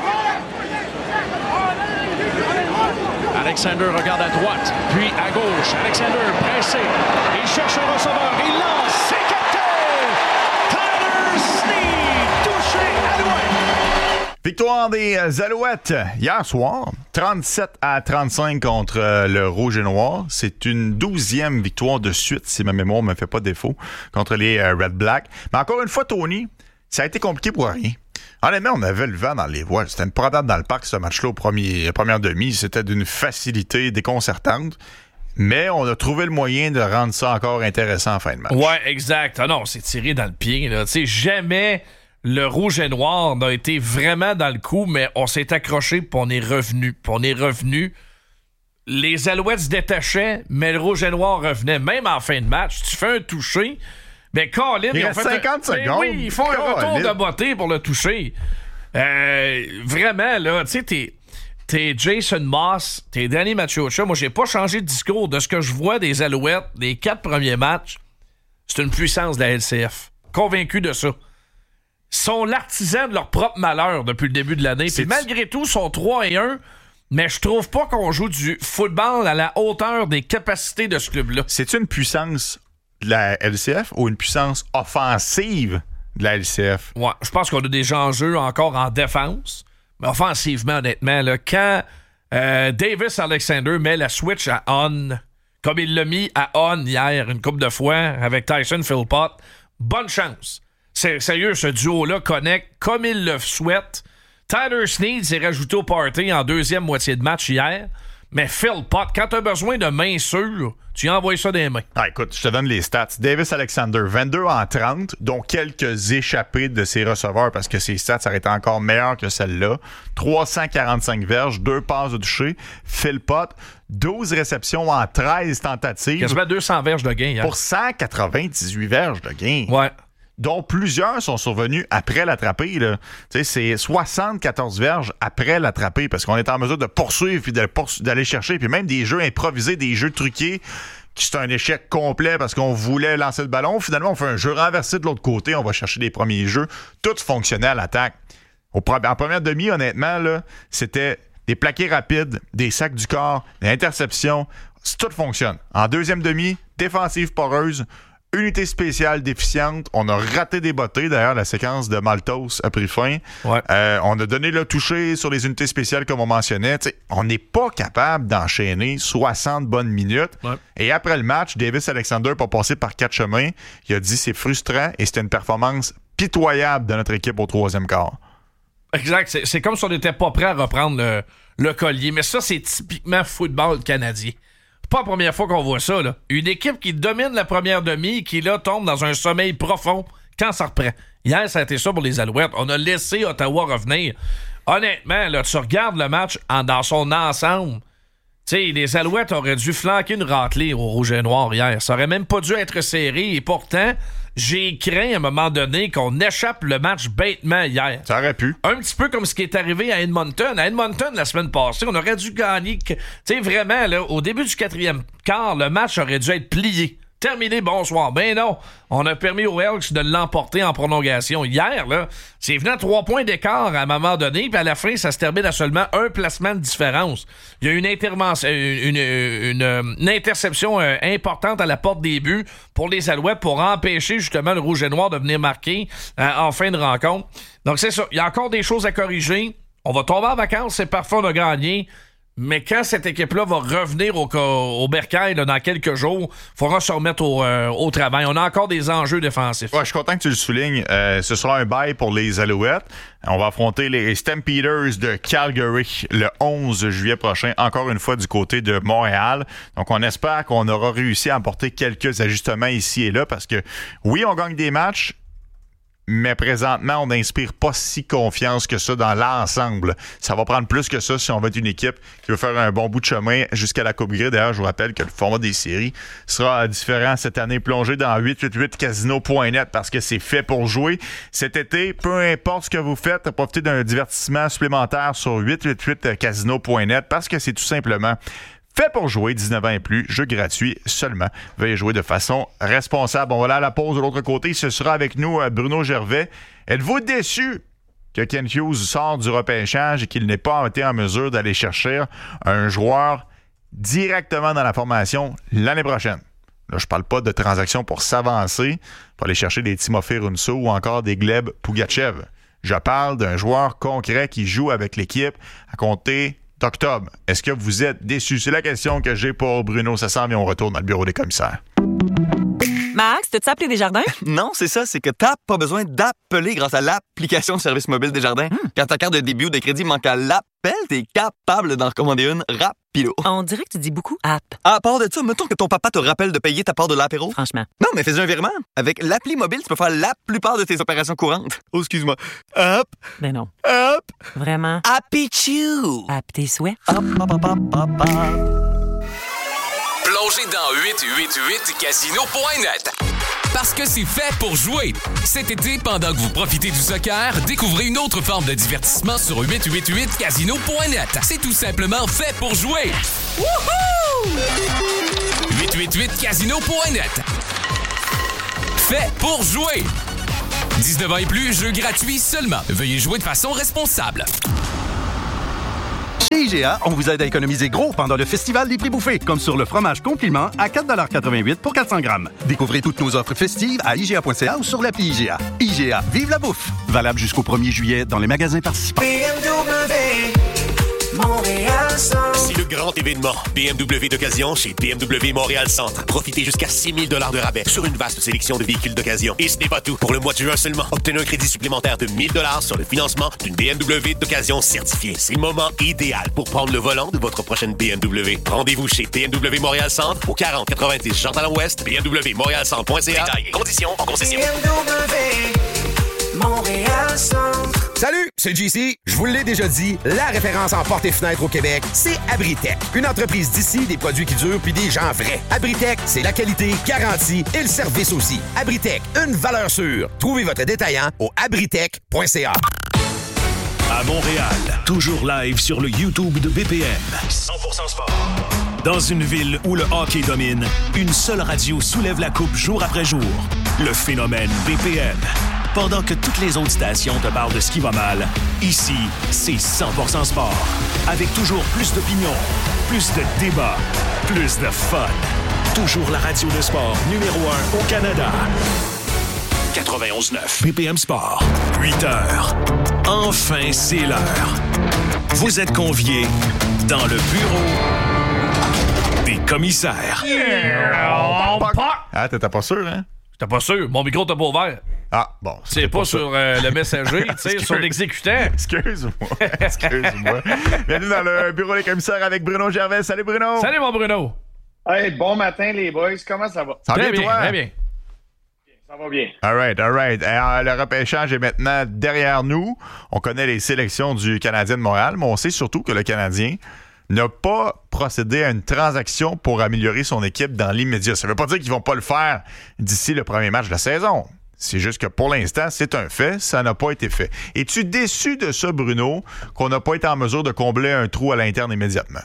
Alexander regarde à droite, puis à gauche. Alexander pressé. Il cherche un receveur. Il lance. C'est capté! Tyler Snead, touché à loin. Victoire des Alouettes hier soir, trente-sept à trente-cinq contre le Rouge et Noir. C'est une douzième victoire de suite, si ma mémoire ne me fait pas défaut, contre les Red Black. Mais encore une fois, Tony, ça a été compliqué pour rien. Honnêtement, on avait le vent dans les voiles. C'était une promenade dans le parc, ce match-là, au premier, la première demi. C'était d'une facilité déconcertante. Mais on a trouvé le moyen de rendre ça encore intéressant en fin de match. Ouais, exact. Ah non, on s'est tiré dans le pied. Tu sais, jamais le Rouge et Noir n'a été vraiment dans le coup, mais on s'est accroché puis on est revenu. Puis on est revenu. Les Alouettes se détachaient, mais le Rouge et Noir revenait. Même en fin de match, tu fais un toucher... Mais Colin, il ils ont reste fait cinquante un... secondes. Mais oui, ils font un Colin. retour de beauté pour le toucher. Euh, vraiment, là, tu sais, t'es, t'es Jason Moss, t'es Danny Machocha. Moi, j'ai pas changé de discours. De ce que je vois des Alouettes, des quatre premiers matchs, c'est une puissance de la L C F. Convaincu de ça. Ils sont l'artisan de leur propre malheur depuis le début de l'année. Puis malgré tout, ils sont trois et un. Mais je trouve pas qu'on joue du football à la hauteur des capacités de ce club-là. C'est une puissance de la L C F ou une puissance offensive de la L C F? Ouais, je pense qu'on a des enjeux encore en défense. Mais offensivement, honnêtement, là, quand euh, Davis Alexander met la switch à on, comme il l'a mis à on hier une couple de fois avec Tyson Philpott, bonne chance. C'est sérieux, ce duo-là connecte comme il le souhaite. Tyler Snead s'est rajouté au party en deuxième moitié de match hier. Mais Philpott, quand t'as besoin de main sûre, tu envoies ça des mains. Ah, écoute, je te donne les stats. Davis Alexander, vingt-deux en trente, dont quelques échappées de ses receveurs parce que ses stats auraient été encore meilleures que celle-là. trois cent quarante-cinq verges, deux passes de toucher. Philpott, douze réceptions en treize tentatives. Quasiment deux cents verges de gain. Hein? Pour cent quatre-vingt-dix-huit verges de gain. Ouais. Dont plusieurs sont survenus après l'attraper. Là. Tu sais, c'est soixante-quatorze verges après l'attraper parce qu'on est en mesure de poursuivre puis d'aller chercher. Puis même des jeux improvisés, des jeux truqués, qui c'est un échec complet parce qu'on voulait lancer le ballon. Finalement, on fait un jeu renversé de l'autre côté. On va chercher les premiers jeux. Tout fonctionnait à l'attaque. Au, en première demi, honnêtement, là, c'était des plaqués rapides, des sacs du corps, des interceptions. Tout fonctionne. En deuxième demi, défensive poreuse, unité spéciale déficiente. On a raté des bottées. D'ailleurs, la séquence de Maltos a pris fin. Ouais. Euh, on a donné le toucher sur les unités spéciales, comme on mentionnait. T'sais, on n'est pas capable d'enchaîner soixante bonnes minutes. Ouais. Et après le match, Davis Alexander pas passé par quatre chemins. Il a dit c'est frustrant et c'était une performance pitoyable de notre équipe au troisième quart. Exact. C'est, c'est comme si on n'était pas prêt à reprendre le, le collier. Mais ça, c'est typiquement football canadien. Pas la première fois qu'on voit ça, là. Une équipe qui domine la première demi et qui, là, tombe dans un sommeil profond quand ça reprend. Hier, ça a été ça pour les Alouettes. On a laissé Ottawa revenir. Honnêtement, là, tu regardes le match en, dans son ensemble. Tu sais, les Alouettes auraient dû flanquer une raclée au Rouge et Noir hier. Ça aurait même pas dû être serré. Et pourtant, j'ai craint à un moment donné qu'on échappe le match bêtement hier. Ça aurait pu. Un petit peu comme ce qui est arrivé à Edmonton. À Edmonton, la semaine passée, on aurait dû gagner. Tu sais, vraiment, là, au début du quatrième quart, le match aurait dû être plié. Terminé, bonsoir. Ben non, on a permis aux Elks de l'emporter en prolongation. Hier, là, c'est venu à trois points d'écart à un moment donné, puis à la fin, ça se termine à seulement un placement de différence. Il y a eu une intervention, une, une, une, une interception euh, importante à la porte des buts pour les Alouettes pour empêcher justement le Rouge et Noir de venir marquer euh, en fin de rencontre. Donc c'est ça, il y a encore des choses à corriger. On va tomber en vacances, c'est parfait, on a gagné. Mais quand cette équipe-là va revenir au, au bercail là, dans quelques jours, il faudra se remettre au, euh, au travail. On a encore des enjeux défensifs. Ouais, je suis content que tu le soulignes. Euh, ce sera un bail pour les Alouettes. On va affronter les Stampeders de Calgary le onze juillet prochain, encore une fois du côté de Montréal. Donc, on espère qu'on aura réussi à apporter quelques ajustements ici et là parce que, oui, on gagne des matchs, mais présentement, on n'inspire pas si confiance que ça dans l'ensemble. Ça va prendre plus que ça si on veut être une équipe qui veut faire un bon bout de chemin jusqu'à la Coupe Grey. D'ailleurs, je vous rappelle que le format des séries sera différent cette année. Plongez dans huit huit huit casino point net parce que c'est fait pour jouer. Cet été, peu importe ce que vous faites, profitez d'un divertissement supplémentaire sur huit huit huit casino point net parce que c'est tout simplement fait pour jouer, dix-neuf ans et plus, jeu gratuit seulement. Veuillez jouer de façon responsable. On va aller à la pause de l'autre côté. Ce sera avec nous Bruno Gervais. Êtes-vous déçu que Ken Hughes sort du repêchage et qu'il n'ait pas été en mesure d'aller chercher un joueur directement dans la formation l'année prochaine? Là, je parle pas de transactions pour s'avancer, pour aller chercher des Timofey Runso ou encore des Gleb Pougachev. Je parle d'un joueur concret qui joue avec l'équipe à compter d'octobre. Est-ce que vous êtes déçus? C'est la question que j'ai pour Bruno. Ça s'en vient, on retourne dans le bureau des commissaires. Max, t'as-tu appelé Desjardins? Non, c'est ça, c'est que t'as pas besoin d'appeler grâce à l'application de service mobile Desjardins. Mmh. Quand ta carte de débit ou de crédit manque à l'appel, t'es capable d'en recommander une rapido. On dirait que tu dis beaucoup app. À part de ça, mettons que ton papa te rappelle de payer ta part de l'apéro. Franchement. Non, mais fais un virement. Avec l'appli mobile, tu peux faire la plupart de tes opérations courantes. Oh, excuse-moi. Hop. Ben non. Hop. Vraiment. Happy Chew. App tes souhaits. Hop, hop, hop, hop, hop, hop. Plongez dans huit huit huit casino point net. Parce que c'est fait pour jouer. Cet été, pendant que vous profitez du soccer, découvrez une autre forme de divertissement sur huit cent quatre-vingt-huit casino point net. C'est tout simplement fait pour jouer. Wouhou! huit cent quatre-vingt-huit casino point net. Fait pour jouer. dix-neuf ans et plus, jeu gratuit seulement. Veuillez jouer de façon responsable. Chez I G A, on vous aide à économiser gros pendant le Festival des prix bouffés, comme sur le fromage Compliment à quatre dollars quatre-vingt-huit pour quatre cents grammes. Découvrez toutes nos offres festives à I G A point C A ou sur l'appli I G A. I G A, vive la bouffe! Valable jusqu'au premier juillet dans les magasins participants. B M W, Montréal Centre. C'est le grand événement B M W d'occasion chez B M W Montréal Centre. Profitez jusqu'à six mille dollars de rabais sur une vaste sélection de véhicules d'occasion. Et ce n'est pas tout. Pour le mois de juin seulement, obtenez un crédit supplémentaire de mille dollars sur le financement d'une B M W d'occasion certifiée. C'est le moment idéal pour prendre le volant de votre prochaine B M W. Rendez-vous chez B M W Montréal Centre au quarante quatre-vingt-dix Jean Talon Ouest, B M W Montréal Centre point C A. Détails et conditions en concession. B M W, Montréal Centre. Salut, c'est J C. Je vous l'ai déjà dit, la référence en portes et fenêtres au Québec, c'est Abritech. Une entreprise d'ici, des produits qui durent puis des gens vrais. Abritech, c'est la qualité, garantie et le service aussi. Abritech, une valeur sûre. Trouvez votre détaillant au abritech point C A. À Montréal, toujours live sur le YouTube de B P M. cent pour cent sport. Dans une ville où le hockey domine, une seule radio soulève la coupe jour après jour. Le phénomène B P M. Pendant que toutes les autres stations te parlent de ce qui va mal, ici, c'est cent pour cent sport. Avec toujours plus d'opinions, plus de débats, plus de fun. Toujours la radio de sport numéro un au Canada. quatre-vingt-onze neuf B P M Sport. huit heures. Enfin, c'est l'heure. Vous êtes conviés dans le bureau des commissaires. Ah, t'étais pas sûr, hein? J'étais pas sûr. Mon micro t'as pas ouvert. Ah, bon. C'est pas, pas sur euh, le messager, tu sais, sur l'exécutant. Excuse-moi. Excuse-moi. Bienvenue dans le bureau des commissaires avec Bruno Gervais. Salut, Bruno. Salut, mon Bruno. Hey, bon matin, les boys. Comment ça va? Ça va très bien, bien, toi? très bien. Ça va bien. All right, all right. Alors, le repêchage est maintenant derrière nous. On connaît les sélections du Canadien de Montréal, mais on sait surtout que le Canadien n'a pas procédé à une transaction pour améliorer son équipe dans l'immédiat. Ça ne veut pas dire qu'ils vont pas le faire d'ici le premier match de la saison. C'est juste que pour l'instant, c'est un fait, ça n'a pas été fait. Es-tu déçu de ça, Bruno, qu'on n'a pas été en mesure de combler un trou à l'interne immédiatement?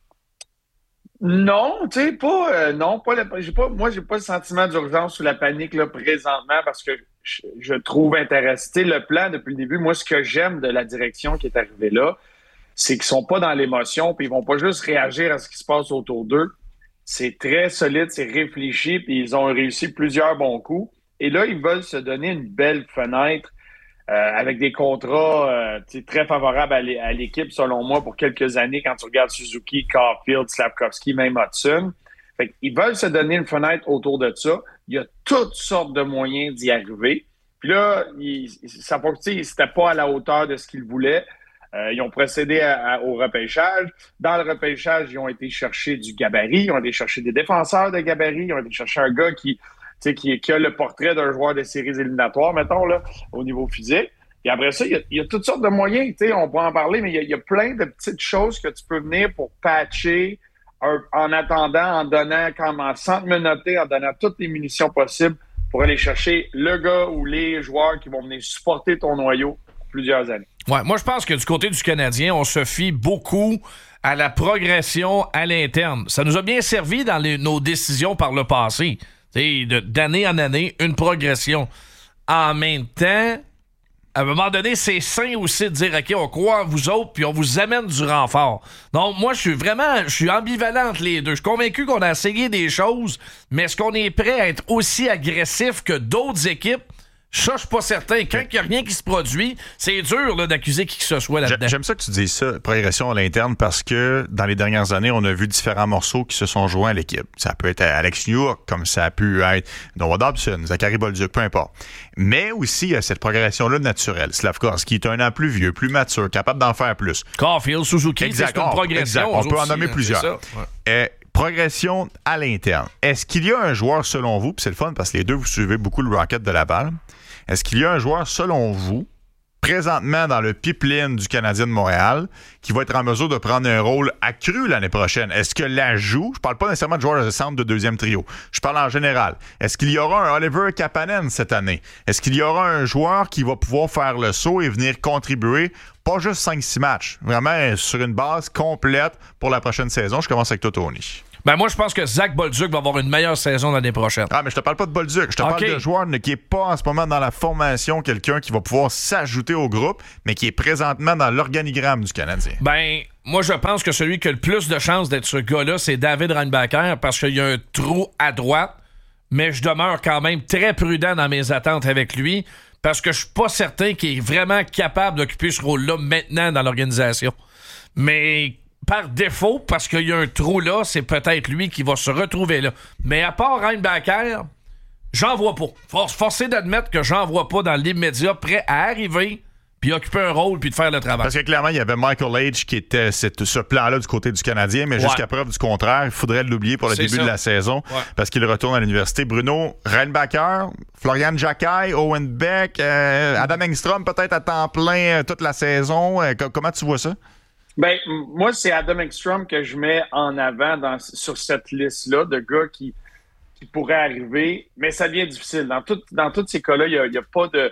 Non, tu sais, pas, euh, non, pas, le, j'ai pas, moi, j'ai pas le sentiment d'urgence ou la panique là, présentement parce que je, je trouve intéressant. Tu sais, le plan depuis le début, moi, ce que j'aime de la direction qui est arrivée là, c'est qu'ils sont pas dans l'émotion, puis ils vont pas juste réagir à ce qui se passe autour d'eux. C'est très solide, c'est réfléchi, puis ils ont réussi plusieurs bons coups. Et là, ils veulent se donner une belle fenêtre euh, avec des contrats euh, très favorables à, l'é- à l'équipe, selon moi, pour quelques années, quand tu regardes Suzuki, Caulfield, Slafkovsky, même Hudson. Fait qu'ils veulent se donner une fenêtre autour de ça. Il y a toutes sortes de moyens d'y arriver. Puis là, il, ça, c'était pas à la hauteur de ce qu'ils voulaient. Euh, ils ont procédé à, à, au repêchage. Dans le repêchage, ils ont été chercher du gabarit. Ils ont été chercher des défenseurs de gabarit. Ils ont été chercher un gars qui, qui, qui a le portrait d'un joueur de séries éliminatoires, mettons, là, au niveau physique. Et après ça, il y a, il y a toutes sortes de moyens. On peut en parler, mais il y, a, il y a plein de petites choses que tu peux venir pour patcher un, en attendant, en donnant, comme en centre-menotté, en donnant toutes les munitions possibles pour aller chercher le gars ou les joueurs qui vont venir supporter ton noyau pour plusieurs années. Ouais, moi, je pense que du côté du Canadien, on se fie beaucoup à la progression à l'interne. Ça nous a bien servi dans les, nos décisions par le passé. De, d'année en année, une progression. En même temps, à un moment donné, c'est sain aussi de dire « OK, on croit en vous autres, puis on vous amène du renfort. » Donc, moi, je suis vraiment, je suis ambivalent entre les deux. Je suis convaincu qu'on a essayé des choses, mais est-ce qu'on est prêt à être aussi agressif que d'autres équipes? Ça, je suis pas certain. Quand il n'y a rien qui se produit, c'est dur là, d'accuser qui que ce soit là-dedans. J'aime ça que tu dises ça, progression à l'interne, parce que dans les dernières années, on a vu différents morceaux qui se sont joints à l'équipe. Ça peut être Alex Newhook, comme ça a pu être Noah Dobson, Zachary Bolduc, peu importe. Mais aussi, il y a cette progression-là naturelle. Slafkovsky est un an plus vieux, plus mature, capable d'en faire plus. Caulfield, Suzuki, exact. c'est une progression. Exact. On peut aussi, en nommer hein, plusieurs. Ouais. Euh, progression à l'interne. Est-ce qu'il y a un joueur, selon vous, puis c'est le fun parce que les deux, vous suivez beaucoup le Rocket de Laval, est-ce qu'il y a un joueur, selon vous, présentement dans le pipeline du Canadien de Montréal, qui va être en mesure de prendre un rôle accru l'année prochaine? Est-ce que l'ajout, je parle pas nécessairement de joueur de centre de deuxième trio, je parle en général, est-ce qu'il y aura un Oliver Kapanen cette année? Est-ce qu'il y aura un joueur qui va pouvoir faire le saut et venir contribuer, pas juste cinq six matchs, vraiment sur une base complète pour la prochaine saison? Je commence avec toi, Tony. Ben moi, je pense que Zach Bolduc va avoir une meilleure saison l'année prochaine. Ah, mais je te parle pas de Bolduc. Je te okay. parle de joueur qui est pas en ce moment dans la formation, quelqu'un qui va pouvoir s'ajouter au groupe, mais qui est présentement dans l'organigramme du Canadien. Ben, moi, je pense que celui qui a le plus de chances d'être ce gars-là, c'est David Reinbacher, parce qu'il y a un trou à droite, mais je demeure quand même très prudent dans mes attentes avec lui, parce que je suis pas certain qu'il est vraiment capable d'occuper ce rôle-là maintenant dans l'organisation. Mais par défaut, parce qu'il y a un trou là, c'est peut-être lui qui va se retrouver là. Mais à part Reinbacher, j'en vois pas. Force, forcé d'admettre que j'en vois pas dans l'immédiat, prêt à arriver, puis occuper un rôle, puis de faire le travail. Parce que clairement, il y avait Michael H qui était cette, ce plan-là du côté du Canadien, mais ouais. jusqu'à preuve du contraire, il faudrait l'oublier pour le c'est début ça. de la saison, ouais. parce qu'il retourne à l'université. Bruno, Reinbacher, Florian Jacquet, Owen Beck, euh, Adam Engstrom peut-être à temps plein euh, toute la saison. Euh, comment tu vois ça? Ben, moi, c'est Adam Engstrom que je mets en avant dans, sur cette liste-là de gars qui, qui pourraient arriver, mais ça devient difficile. Dans, tout, dans tous ces cas-là, il n'y a, a pas de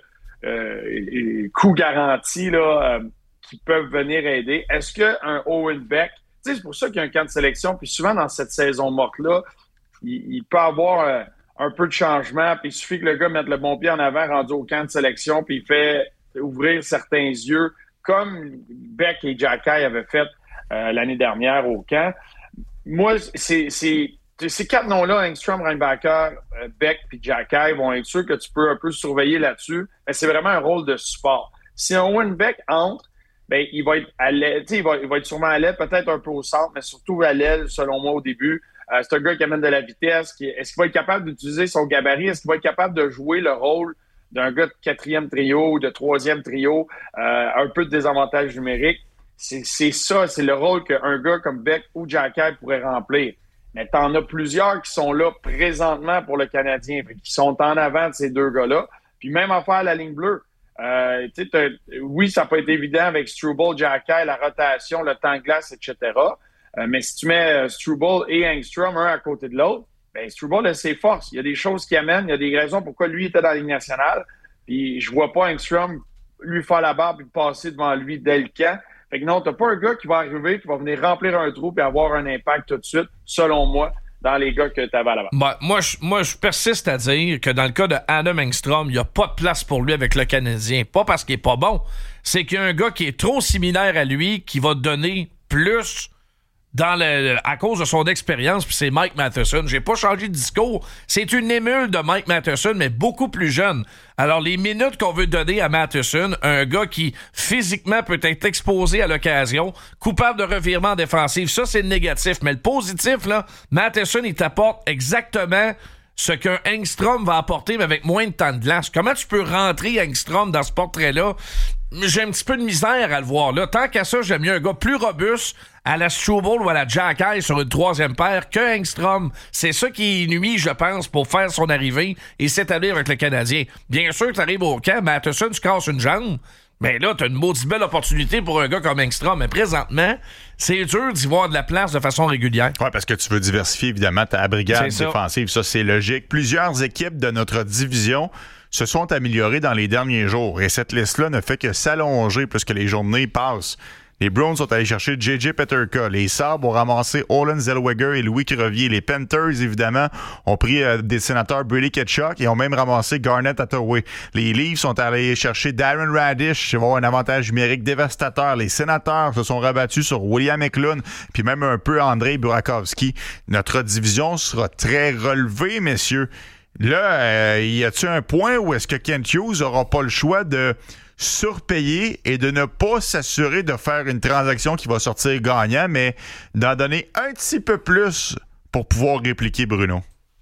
euh, coût garanti là, euh, qui peuvent venir aider. Est-ce qu'un Owen Beck, tu sais, c'est pour ça qu'il y a un camp de sélection, puis souvent dans cette saison morte-là, il, il peut avoir euh, un peu de changement, puis il suffit que le gars mette le bon pied en avant rendu au camp de sélection, puis il fait ouvrir certains yeux, comme Beck et Jacquet avaient fait euh, l'année dernière au camp. Moi, c'est, c'est, ces quatre noms-là, Engstrom, Reinbacher, euh, Beck et Jacquet, vont être sûrs que tu peux un peu surveiller là-dessus, mais c'est vraiment un rôle de support. Si un Owen Beck entre, ben, il va être à l'aile, il va, il va être sûrement à l'aile, peut-être un peu au centre, mais surtout à l'aile, selon moi, au début. Euh, c'est un gars qui amène de la vitesse. Qui, est-ce qu'il va être capable d'utiliser son gabarit? Est-ce qu'il va être capable de jouer le rôle d'un gars de quatrième trio ou de troisième trio, euh, un peu de désavantage numérique? C'est, c'est ça, c'est le rôle qu'un gars comme Beck ou Jacquet pourrait remplir. Mais t'en as plusieurs qui sont là présentement pour le Canadien, qui sont en avant de ces deux gars-là. Puis même en faire la ligne bleue. Euh, oui, ça n'a pas été évident avec Struble, Jacquet, la rotation, le temps de glace, et cetera. Euh, mais si tu mets Struble et Engstrom un à côté de l'autre, ben Struble a ses forces. Il y a des choses qui amènent, il y a des raisons pourquoi lui était dans la Ligue nationale. Puis je vois pas Engstrom lui faire la barre et passer devant lui dès le camp. Fait que non, t'as pas un gars qui va arriver, qui va venir remplir un trou et avoir un impact tout de suite, selon moi, dans les gars que tu avais à l'avant. Ben, moi, je, moi, je persiste à dire que dans le cas de Adam Engstrom, il n'y a pas de place pour lui avec le Canadien. Pas parce qu'il est pas bon, c'est qu'il y a un gars qui est trop similaire à lui, qui va donner plus dans le, à cause de son expérience, puis c'est Mike Matheson. J'ai pas changé de discours. C'est une émule de Mike Matheson, mais beaucoup plus jeune. Alors, les minutes qu'on veut donner à Matheson, un gars qui, physiquement, peut être exposé à l'occasion, coupable de revirement défensif, ça, c'est le négatif. Mais le positif, là, Matheson, il t'apporte exactement ce qu'un Engstrom va apporter, mais avec moins de temps de glace. Comment tu peux rentrer Engstrom dans ce portrait-là? J'ai un petit peu de misère à le voir là. Tant qu'à ça, j'aime mieux un gars plus robuste à la Struble ou à la Jacquet sur une troisième paire que Engstrom. C'est ça qui nuit, je pense, pour faire son arrivée et s'établir avec le Canadien. Bien sûr que tu arrives au camp, Matheson, tu casses une jambe, mais là, tu as une maudite belle opportunité pour un gars comme Engstrom. Mais présentement, c'est dur d'y voir de la place de façon régulière. Oui, parce que tu veux diversifier, évidemment, ta brigade c'est défensive. Ça. ça, c'est logique. Plusieurs équipes de notre division se sont améliorées dans les derniers jours. Et cette liste-là ne fait que s'allonger plus que les journées passent. Les Browns sont allés chercher J J Peterka. Les Sabres ont ramassé Olen Zellweger et Louis Crevier. Les Panthers, évidemment, ont pris euh, des sénateurs Brady Tkachuk et ont même ramassé Garnett Hathaway. Les Leafs sont allés chercher Darren Radish. Ils vont avoir un avantage numérique dévastateur. Les Sénateurs se sont rabattus sur William Eklund puis même un peu Andrei Burakovsky. Notre division sera très relevée, messieurs. Là, euh, y a-t-il un point où est-ce que Kent Hughes n'aura pas le choix de surpayer et de ne pas s'assurer de faire une transaction qui va sortir gagnant, mais d'en donner un petit peu plus pour pouvoir répliquer Bruno?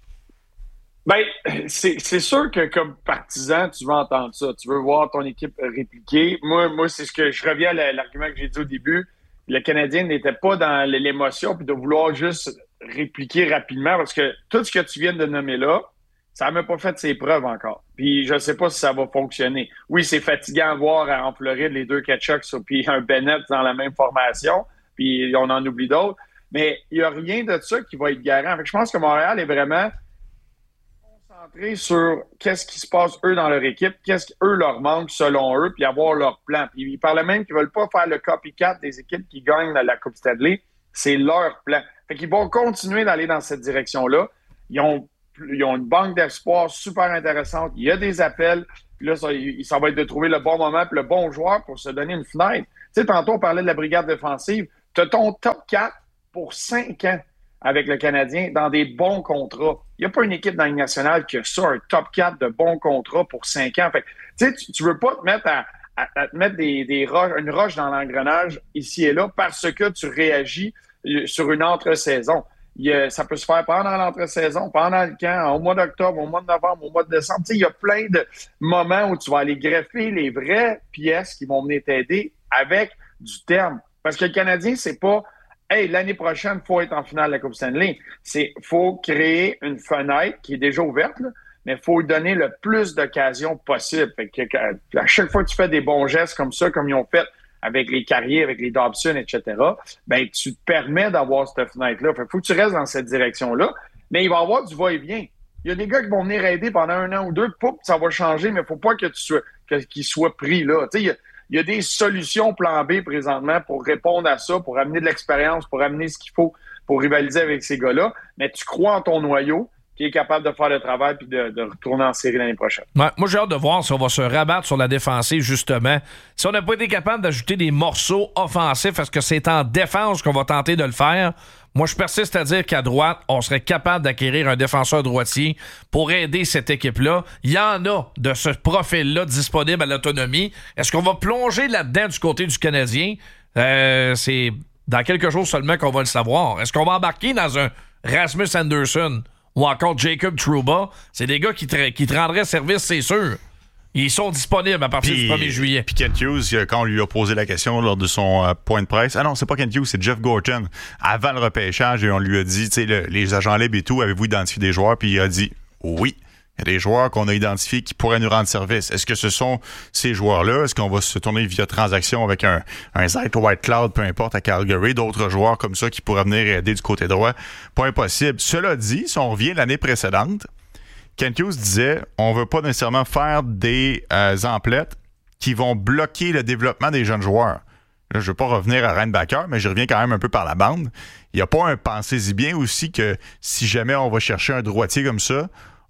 Bien, c'est, c'est sûr que comme partisan, tu veux entendre ça. Tu veux voir ton équipe répliquer. Moi, moi c'est ce que je reviens à l'argument que j'ai dit au début. Le Canadien n'était pas dans l'émotion puis de vouloir juste répliquer rapidement parce que tout ce que tu viens de nommer là, ça n'a même pas fait ses preuves encore. Puis je sais pas si ça va fonctionner. Oui, c'est fatigant à voir en Floride les deux Ketchuk puis un Bennett dans la même formation, puis on en oublie d'autres. Mais il n'y a rien de ça qui va être garant. Fait que je pense que Montréal est vraiment concentré sur qu'est-ce qui se passe, eux, dans leur équipe, qu'est-ce qu'eux leur manque selon eux, puis avoir leur plan. Puis ils parlent même qu'ils ne veulent pas faire le copycat des équipes qui gagnent la Coupe Stanley. C'est leur plan. Fait qu'ils vont continuer d'aller dans cette direction-là. Ils ont Ils ont une banque d'espoir super intéressante. Il y a des appels. Puis là, ça, ça va être de trouver le bon moment et le bon joueur pour se donner une fenêtre. Tu sais, tantôt, on parlait de la brigade défensive. Tu as ton top quatre pour cinq ans avec le Canadien dans des bons contrats. Il n'y a pas une équipe dans la Ligue nationale qui a ça, un top quatre de bons contrats pour cinq ans. Fait tu sais, tu ne veux pas te mettre à, à, à te mettre des, des roches, une roche dans l'engrenage ici et là parce que tu réagis sur une entre-saison. Il, ça peut se faire pendant l'entre-saison, pendant le camp, au mois d'octobre, au mois de novembre, au mois de décembre. Tu sais, il y a plein de moments où tu vas aller greffer les vraies pièces qui vont venir t'aider avec du terme. Parce que le Canadien, c'est pas « Hey, l'année prochaine, il faut être en finale de la Coupe Stanley ». C'est faut créer une fenêtre qui est déjà ouverte, là, mais il faut donner le plus d'occasions possible. Fait que, à chaque fois que tu fais des bons gestes comme ça, comme ils ont fait avec les Carriers, avec les Dobson, et cetera, ben tu te permets d'avoir cette fenêtre-là. Il faut que tu restes dans cette direction-là, mais il va y avoir du va-et-vient. Il y a des gars qui vont venir aider pendant un an ou deux, poup, ça va changer, mais il ne faut pas que tu sois, que, qu'ils soient pris là. Tu sais, il y a, il y a des solutions plan B présentement pour répondre à ça, pour amener de l'expérience, pour amener ce qu'il faut pour rivaliser avec ces gars-là, mais tu crois en ton noyau, qui est capable de faire le travail puis de, de retourner en série l'année prochaine. Ouais, moi, j'ai hâte de voir si on va se rabattre sur la défensive, justement. Si on n'a pas été capable d'ajouter des morceaux offensifs, est-ce que c'est en défense qu'on va tenter de le faire? Moi, je persiste à dire qu'à droite, on serait capable d'acquérir un défenseur droitier pour aider cette équipe-là. Il y en a de ce profil-là disponible à l'autonomie. Est-ce qu'on va plonger là-dedans du côté du Canadien? Euh, c'est dans quelques jours seulement qu'on va le savoir. Est-ce qu'on va embarquer dans un Rasmus Anderson ou encore Jacob Trouba? C'est des gars qui te, qui te rendraient service, c'est sûr. Ils sont disponibles à partir puis, du premier juillet. Puis Kent Hughes, quand on lui a posé la question lors de son euh, point de presse, ah non, c'est pas Kent Hughes, c'est Jeff Gorton. Avant le repêchage, et on lui a dit, tu sais, le, les agents libres et tout, avez-vous identifié des joueurs? Puis il a dit, oui. Il y a des joueurs qu'on a identifiés qui pourraient nous rendre service. Est-ce que ce sont ces joueurs-là? Est-ce qu'on va se tourner via transaction avec un, un Zach Whitecloud, peu importe, à Calgary, d'autres joueurs comme ça qui pourraient venir aider du côté droit? Pas impossible. Cela dit, si on revient l'année précédente, Kent Hughes disait, on veut pas nécessairement faire des euh, emplettes qui vont bloquer le développement des jeunes joueurs. Là, je veux pas revenir à Reinbacker, mais je reviens quand même un peu par la bande. Il n'y a pas un pensez-y bien aussi que si jamais on va chercher un droitier comme ça,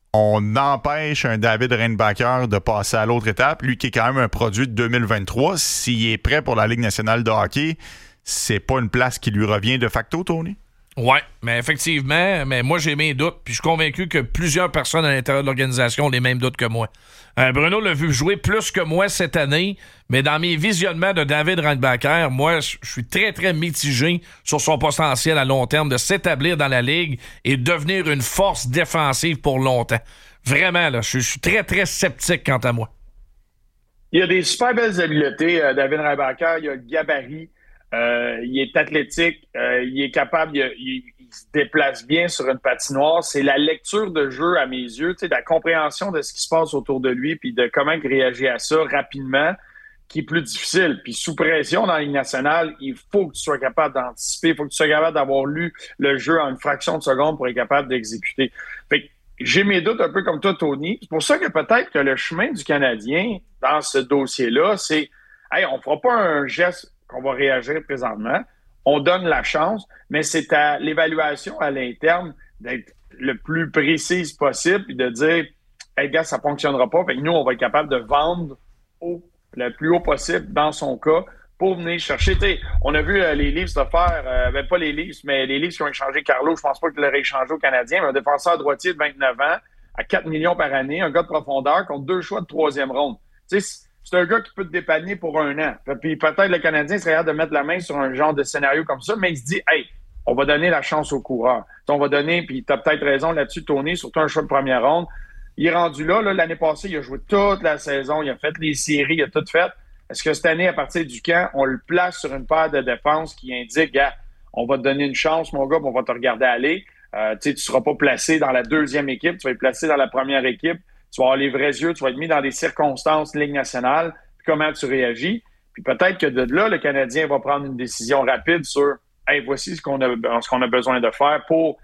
on empêche un David Reinbacker de passer à l'autre étape. Lui qui est quand même un produit de deux mille vingt-trois, s'il est prêt pour la Ligue nationale de hockey, c'est pas une place qui lui revient de facto, Tony? Oui, mais effectivement, mais moi j'ai mes doutes, puis je suis convaincu que plusieurs personnes à l'intérieur de l'organisation ont les mêmes doutes que moi. Euh, Bruno l'a vu jouer plus que moi cette année, mais dans mes visionnements de David Reinbacker, moi je suis très très mitigé sur son potentiel à long terme de s'établir dans la Ligue et devenir une force défensive pour longtemps. Vraiment, là, je suis très très sceptique quant à moi. Il y a des super belles habiletés, euh, David Reinbacker, il y a le gabarit. Euh, il est athlétique, euh, il est capable, il, il, il se déplace bien sur une patinoire. C'est la lecture de jeu à mes yeux, tu sais, la compréhension de ce qui se passe autour de lui puis de comment il réagit à ça rapidement qui est plus difficile. Puis sous pression dans la Ligue nationale, il faut que tu sois capable d'anticiper, il faut que tu sois capable d'avoir lu le jeu en une fraction de seconde pour être capable d'exécuter. Fait que j'ai mes doutes un peu comme toi, Tony. C'est pour ça que peut-être que le chemin du Canadien dans ce dossier-là, c'est hey, on fera pas un geste qu'on va réagir présentement. On donne la chance, mais c'est à l'évaluation à l'interne d'être le plus précise possible et de dire hey, gars, ça ne fonctionnera pas. Fait que nous, on va être capable de vendre au, le plus haut possible dans son cas pour venir chercher. T'sais, on a vu euh, les Leafs de faire, euh, ben, pas les Leafs, mais les Leafs qui ont échangé Carlo, je pense pas qu'ils l'auraient échangé au Canadien, mais un défenseur droitier de vingt-neuf ans à quatre millions par année, un gars de profondeur contre deux choix de troisième ronde. Tu sais, c'est un gars qui peut te dépanner pour un an. Puis peut-être le Canadien serait hâte de mettre la main sur un genre de scénario comme ça, mais il se dit, hey, on va donner la chance aux coureurs. On va donner, puis tu as peut-être raison là-dessus, Tony, surtout un choix de première ronde. Il est rendu là, là, l'année passée, il a joué toute la saison, il a fait les séries, il a tout fait. Est-ce que cette année, à partir du camp, on le place sur une paire de défense qui indique, gars, on va te donner une chance, mon gars, puis on va te regarder aller. Euh, tu ne seras pas placé dans la deuxième équipe, tu vas être placé dans la première équipe. tu vas avoir les vrais yeux, tu vas être mis dans des circonstances Ligue nationale, puis comment tu réagis. Puis peut-être que de là, le Canadien va prendre une décision rapide sur « Hey, voici ce qu'on a, ce qu'on a besoin de faire pour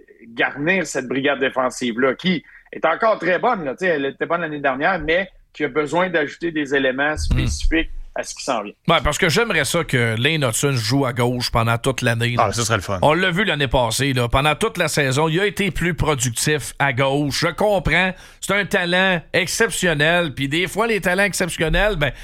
garnir cette brigade défensive-là, qui est encore très bonne. Là, elle était bonne l'année dernière, mais qui a besoin d'ajouter des éléments spécifiques mmh. à ce qui s'en vient. Ouais, parce que j'aimerais ça que Lane Hudson joue à gauche pendant toute l'année. Ah, ça serait le fun. On l'a vu l'année passée. Là, pendant toute la saison, il a été plus productif à gauche. Je comprends. C'est un talent exceptionnel. Puis des fois, les talents exceptionnels, ben,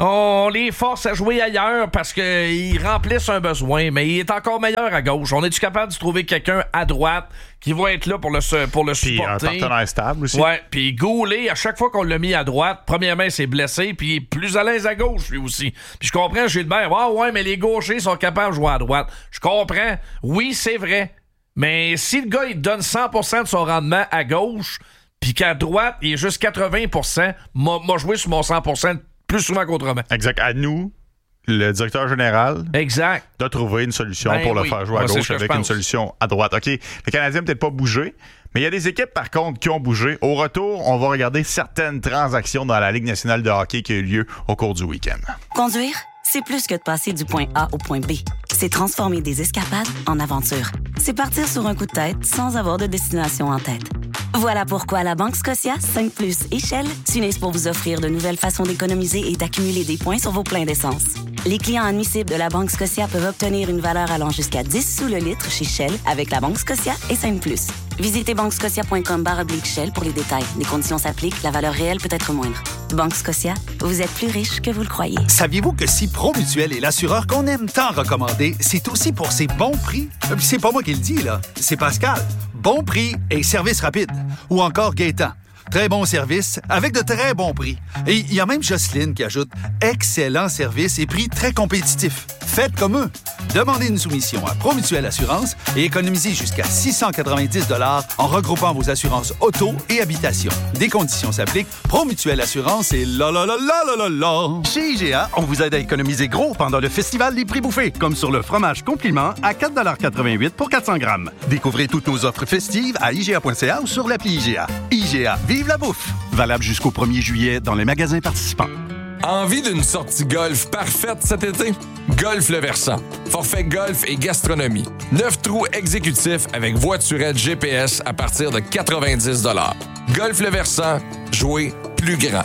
on les force à jouer ailleurs parce qu'ils remplissent un besoin. Mais il est encore meilleur à gauche. On est-tu capable de trouver quelqu'un à droite qui va être là pour le, pour le supporter? Puis un partenaire stable aussi. Ouais. Puis Goulet, à chaque fois qu'on l'a mis à droite, premièrement, il s'est blessé. Puis il est plus à l'aise à gauche, lui aussi. Puis je comprends, Gilbert. Ah ouais, mais les gauchers sont capables de jouer à droite. Je comprends. Oui, c'est vrai. Mais si le gars, il donne cent pour cent de son rendement à gauche, puis qu'à droite, il est juste quatre-vingts pour cent, m'a, m'a joué sur mon cent pour cent plus souvent qu'autrement. Exact. À nous, le directeur général, exact, de trouver une solution ben pour oui. le faire jouer à Moi, gauche avec une solution à droite. OK, le Canadien n'a peut-être pas bougé, mais il y a des équipes, par contre, qui ont bougé. Au retour, on va regarder certaines transactions dans la Ligue nationale de hockey qui a eu lieu au cours du week-end. Conduire, c'est plus que de passer du point A au point B. C'est transformer des escapades en aventures. C'est partir sur un coup de tête sans avoir de destination en tête. Voilà pourquoi la Banque Scotia, cinq plus et Shell s'unissent pour vous offrir de nouvelles façons d'économiser et d'accumuler des points sur vos pleins d'essence. Les clients admissibles de la Banque Scotia peuvent obtenir une valeur allant jusqu'à dix sous le litre chez Shell avec la Banque Scotia et cinq plus. Visitez banquescotia.com barre oblique Shell pour les détails. Les conditions s'appliquent, la valeur réelle peut être moindre. Banque Scotia, vous êtes plus riche que vous le croyez. Saviez-vous que si Promutuel est l'assureur qu'on aime tant recommander, c'est aussi pour ses bons prix? C'est pas moi qui le dis, là. C'est Pascal. Bon prix et service rapide. Ou encore Gaétan. Très bon service avec de très bons prix. Et il y a même Jocelyne qui ajoute excellent service et prix très compétitifs. Faites comme eux. Demandez une soumission à Promutuel Assurance et économisez jusqu'à six cent quatre-vingt-dix dollars en regroupant vos assurances auto et habitation. Des conditions s'appliquent. Promutuel Assurance et la la la la la la la. Chez I G A, on vous aide à économiser gros pendant le Festival des prix bouffés, comme sur le fromage Compliment à quatre dollars quatre-vingt-huit pour quatre cents grammes. Découvrez toutes nos offres festives à I G A point C A ou sur l'appli I G A. I G A, vive la bouffe! Valable jusqu'au premier juillet dans les magasins participants. Envie d'une sortie golf parfaite cet été? Golf Le Versant. Forfait golf et gastronomie. Neuf trous exécutifs avec voiturette G P S à partir de quatre-vingt-dix dollars. Golf Le Versant, jouer plus grand.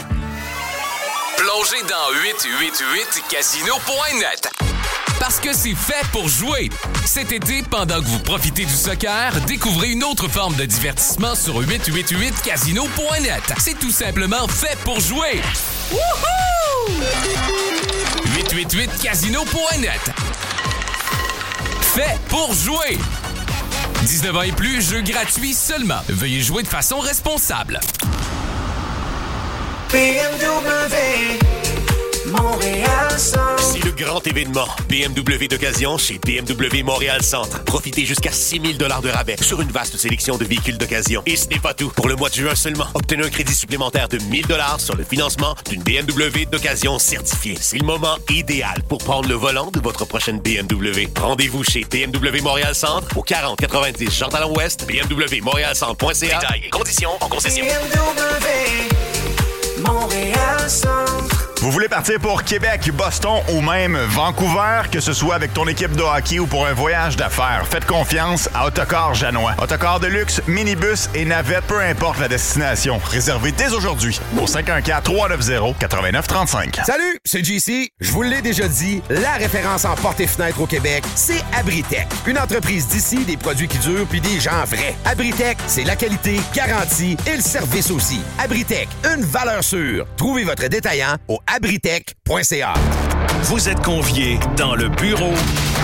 Plongez dans huit cent quatre-vingt-huit casino point net. Parce que c'est fait pour jouer. Cet été, pendant que vous profitez du soccer, découvrez une autre forme de divertissement sur huit cent quatre-vingt-huit casino point net. C'est tout simplement fait pour jouer. Wouhou! huit cent quatre-vingt-huit casino point net. Fait pour jouer. dix-neuf ans et plus, jeu gratuit seulement. Veuillez jouer de façon responsable. B M W Montréal Centre. C'est le grand événement B M W d'occasion chez B M W Montréal Centre. Profitez jusqu'à six mille dollars de rabais sur une vaste sélection de véhicules d'occasion. Et ce n'est pas tout. Pour le mois de juin seulement, obtenez un crédit supplémentaire de mille dollars sur le financement d'une B M W d'occasion certifiée. C'est le moment idéal pour prendre le volant de votre prochaine B M W. Rendez-vous chez B M W Montréal Centre au quarante quatre-vingt-dix Jean Talon Ouest, B M W Montréal Centre point C A. Détails et conditions en concession. B M W Montréal Centre. Vous voulez partir pour Québec, Boston ou même Vancouver, que ce soit avec ton équipe de hockey ou pour un voyage d'affaires, faites confiance à Autocar Janois. Autocar de luxe, minibus et navette, peu importe la destination. Réservez dès aujourd'hui au cinq un quatre, trois neuf zéro, neuf neuf trois cinq. Salut, c'est J C. Je vous l'ai déjà dit, la référence en portes et fenêtres au Québec, c'est Abritech. Une entreprise d'ici, des produits qui durent puis des gens vrais. Abritech, c'est la qualité garantie et le service aussi. Abritech, une valeur sûre. Trouvez votre détaillant au abritech point C A. Vous êtes conviés dans le bureau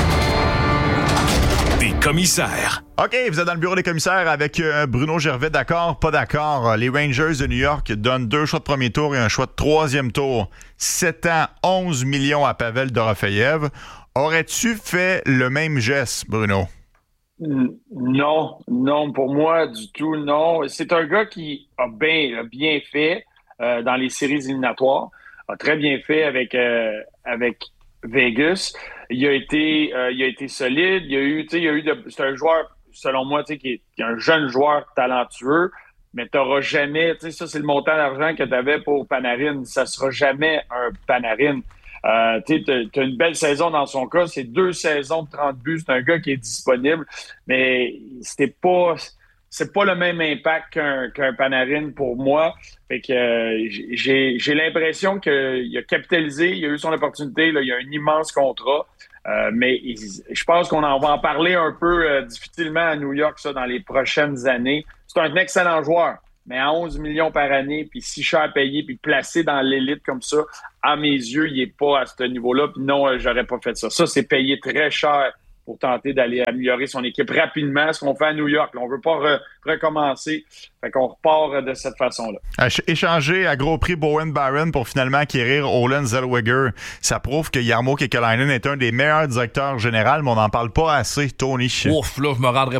des commissaires. OK, vous êtes dans le bureau des commissaires avec euh, Bruno Gervais. D'accord, pas d'accord. Les Rangers de New York donnent deux choix de premier tour et un choix de troisième tour. sept ans, onze millions à Pavel Dorofeyev. Aurais-tu fait le même geste, Bruno? Non, non, pour moi, du tout, non. C'est un gars qui a bien, a bien fait euh, dans les séries éliminatoires. A très bien fait avec euh, avec Vegas. Il a été euh, il a été solide. Il y a eu, tu sais, il y a eu de, c'est un joueur, selon moi, tu sais, qui est, qui est un jeune joueur talentueux. mais tu n'auras jamais, tu sais, ça, c'est le montant d'argent que tu avais pour Panarin. Ça sera jamais un Panarin. Euh, tu as une belle saison dans son cas. C'est deux saisons de trente buts. C'est un gars qui est disponible, mais c'était pas... c'est pas le même impact qu'un, qu'un Panarin pour moi. Fait que euh, j'ai, j'ai l'impression qu'il a capitalisé, il a eu son opportunité, là, il a un immense contrat. Euh, mais il, je pense qu'on en va en parler un peu euh, difficilement à New York ça, dans les prochaines années. C'est un excellent joueur, mais à onze millions par année, puis si cher à payer, puis placé dans l'élite comme ça, à mes yeux, il n'est pas à ce niveau-là. Puis non, euh, j'aurais pas fait ça. Ça, c'est payé très cher pour tenter d'aller améliorer son équipe rapidement, ce qu'on fait à New York. Là, on ne veut pas re- recommencer. Fait qu'on repart de cette façon-là. Échanger à gros prix Bowen Byron pour finalement acquérir Olen Zellweger, ça prouve que Jarmo Kekalainen est un des meilleurs directeurs généraux, mais on n'en parle pas assez, Tony. Ouf, là, je me rendrais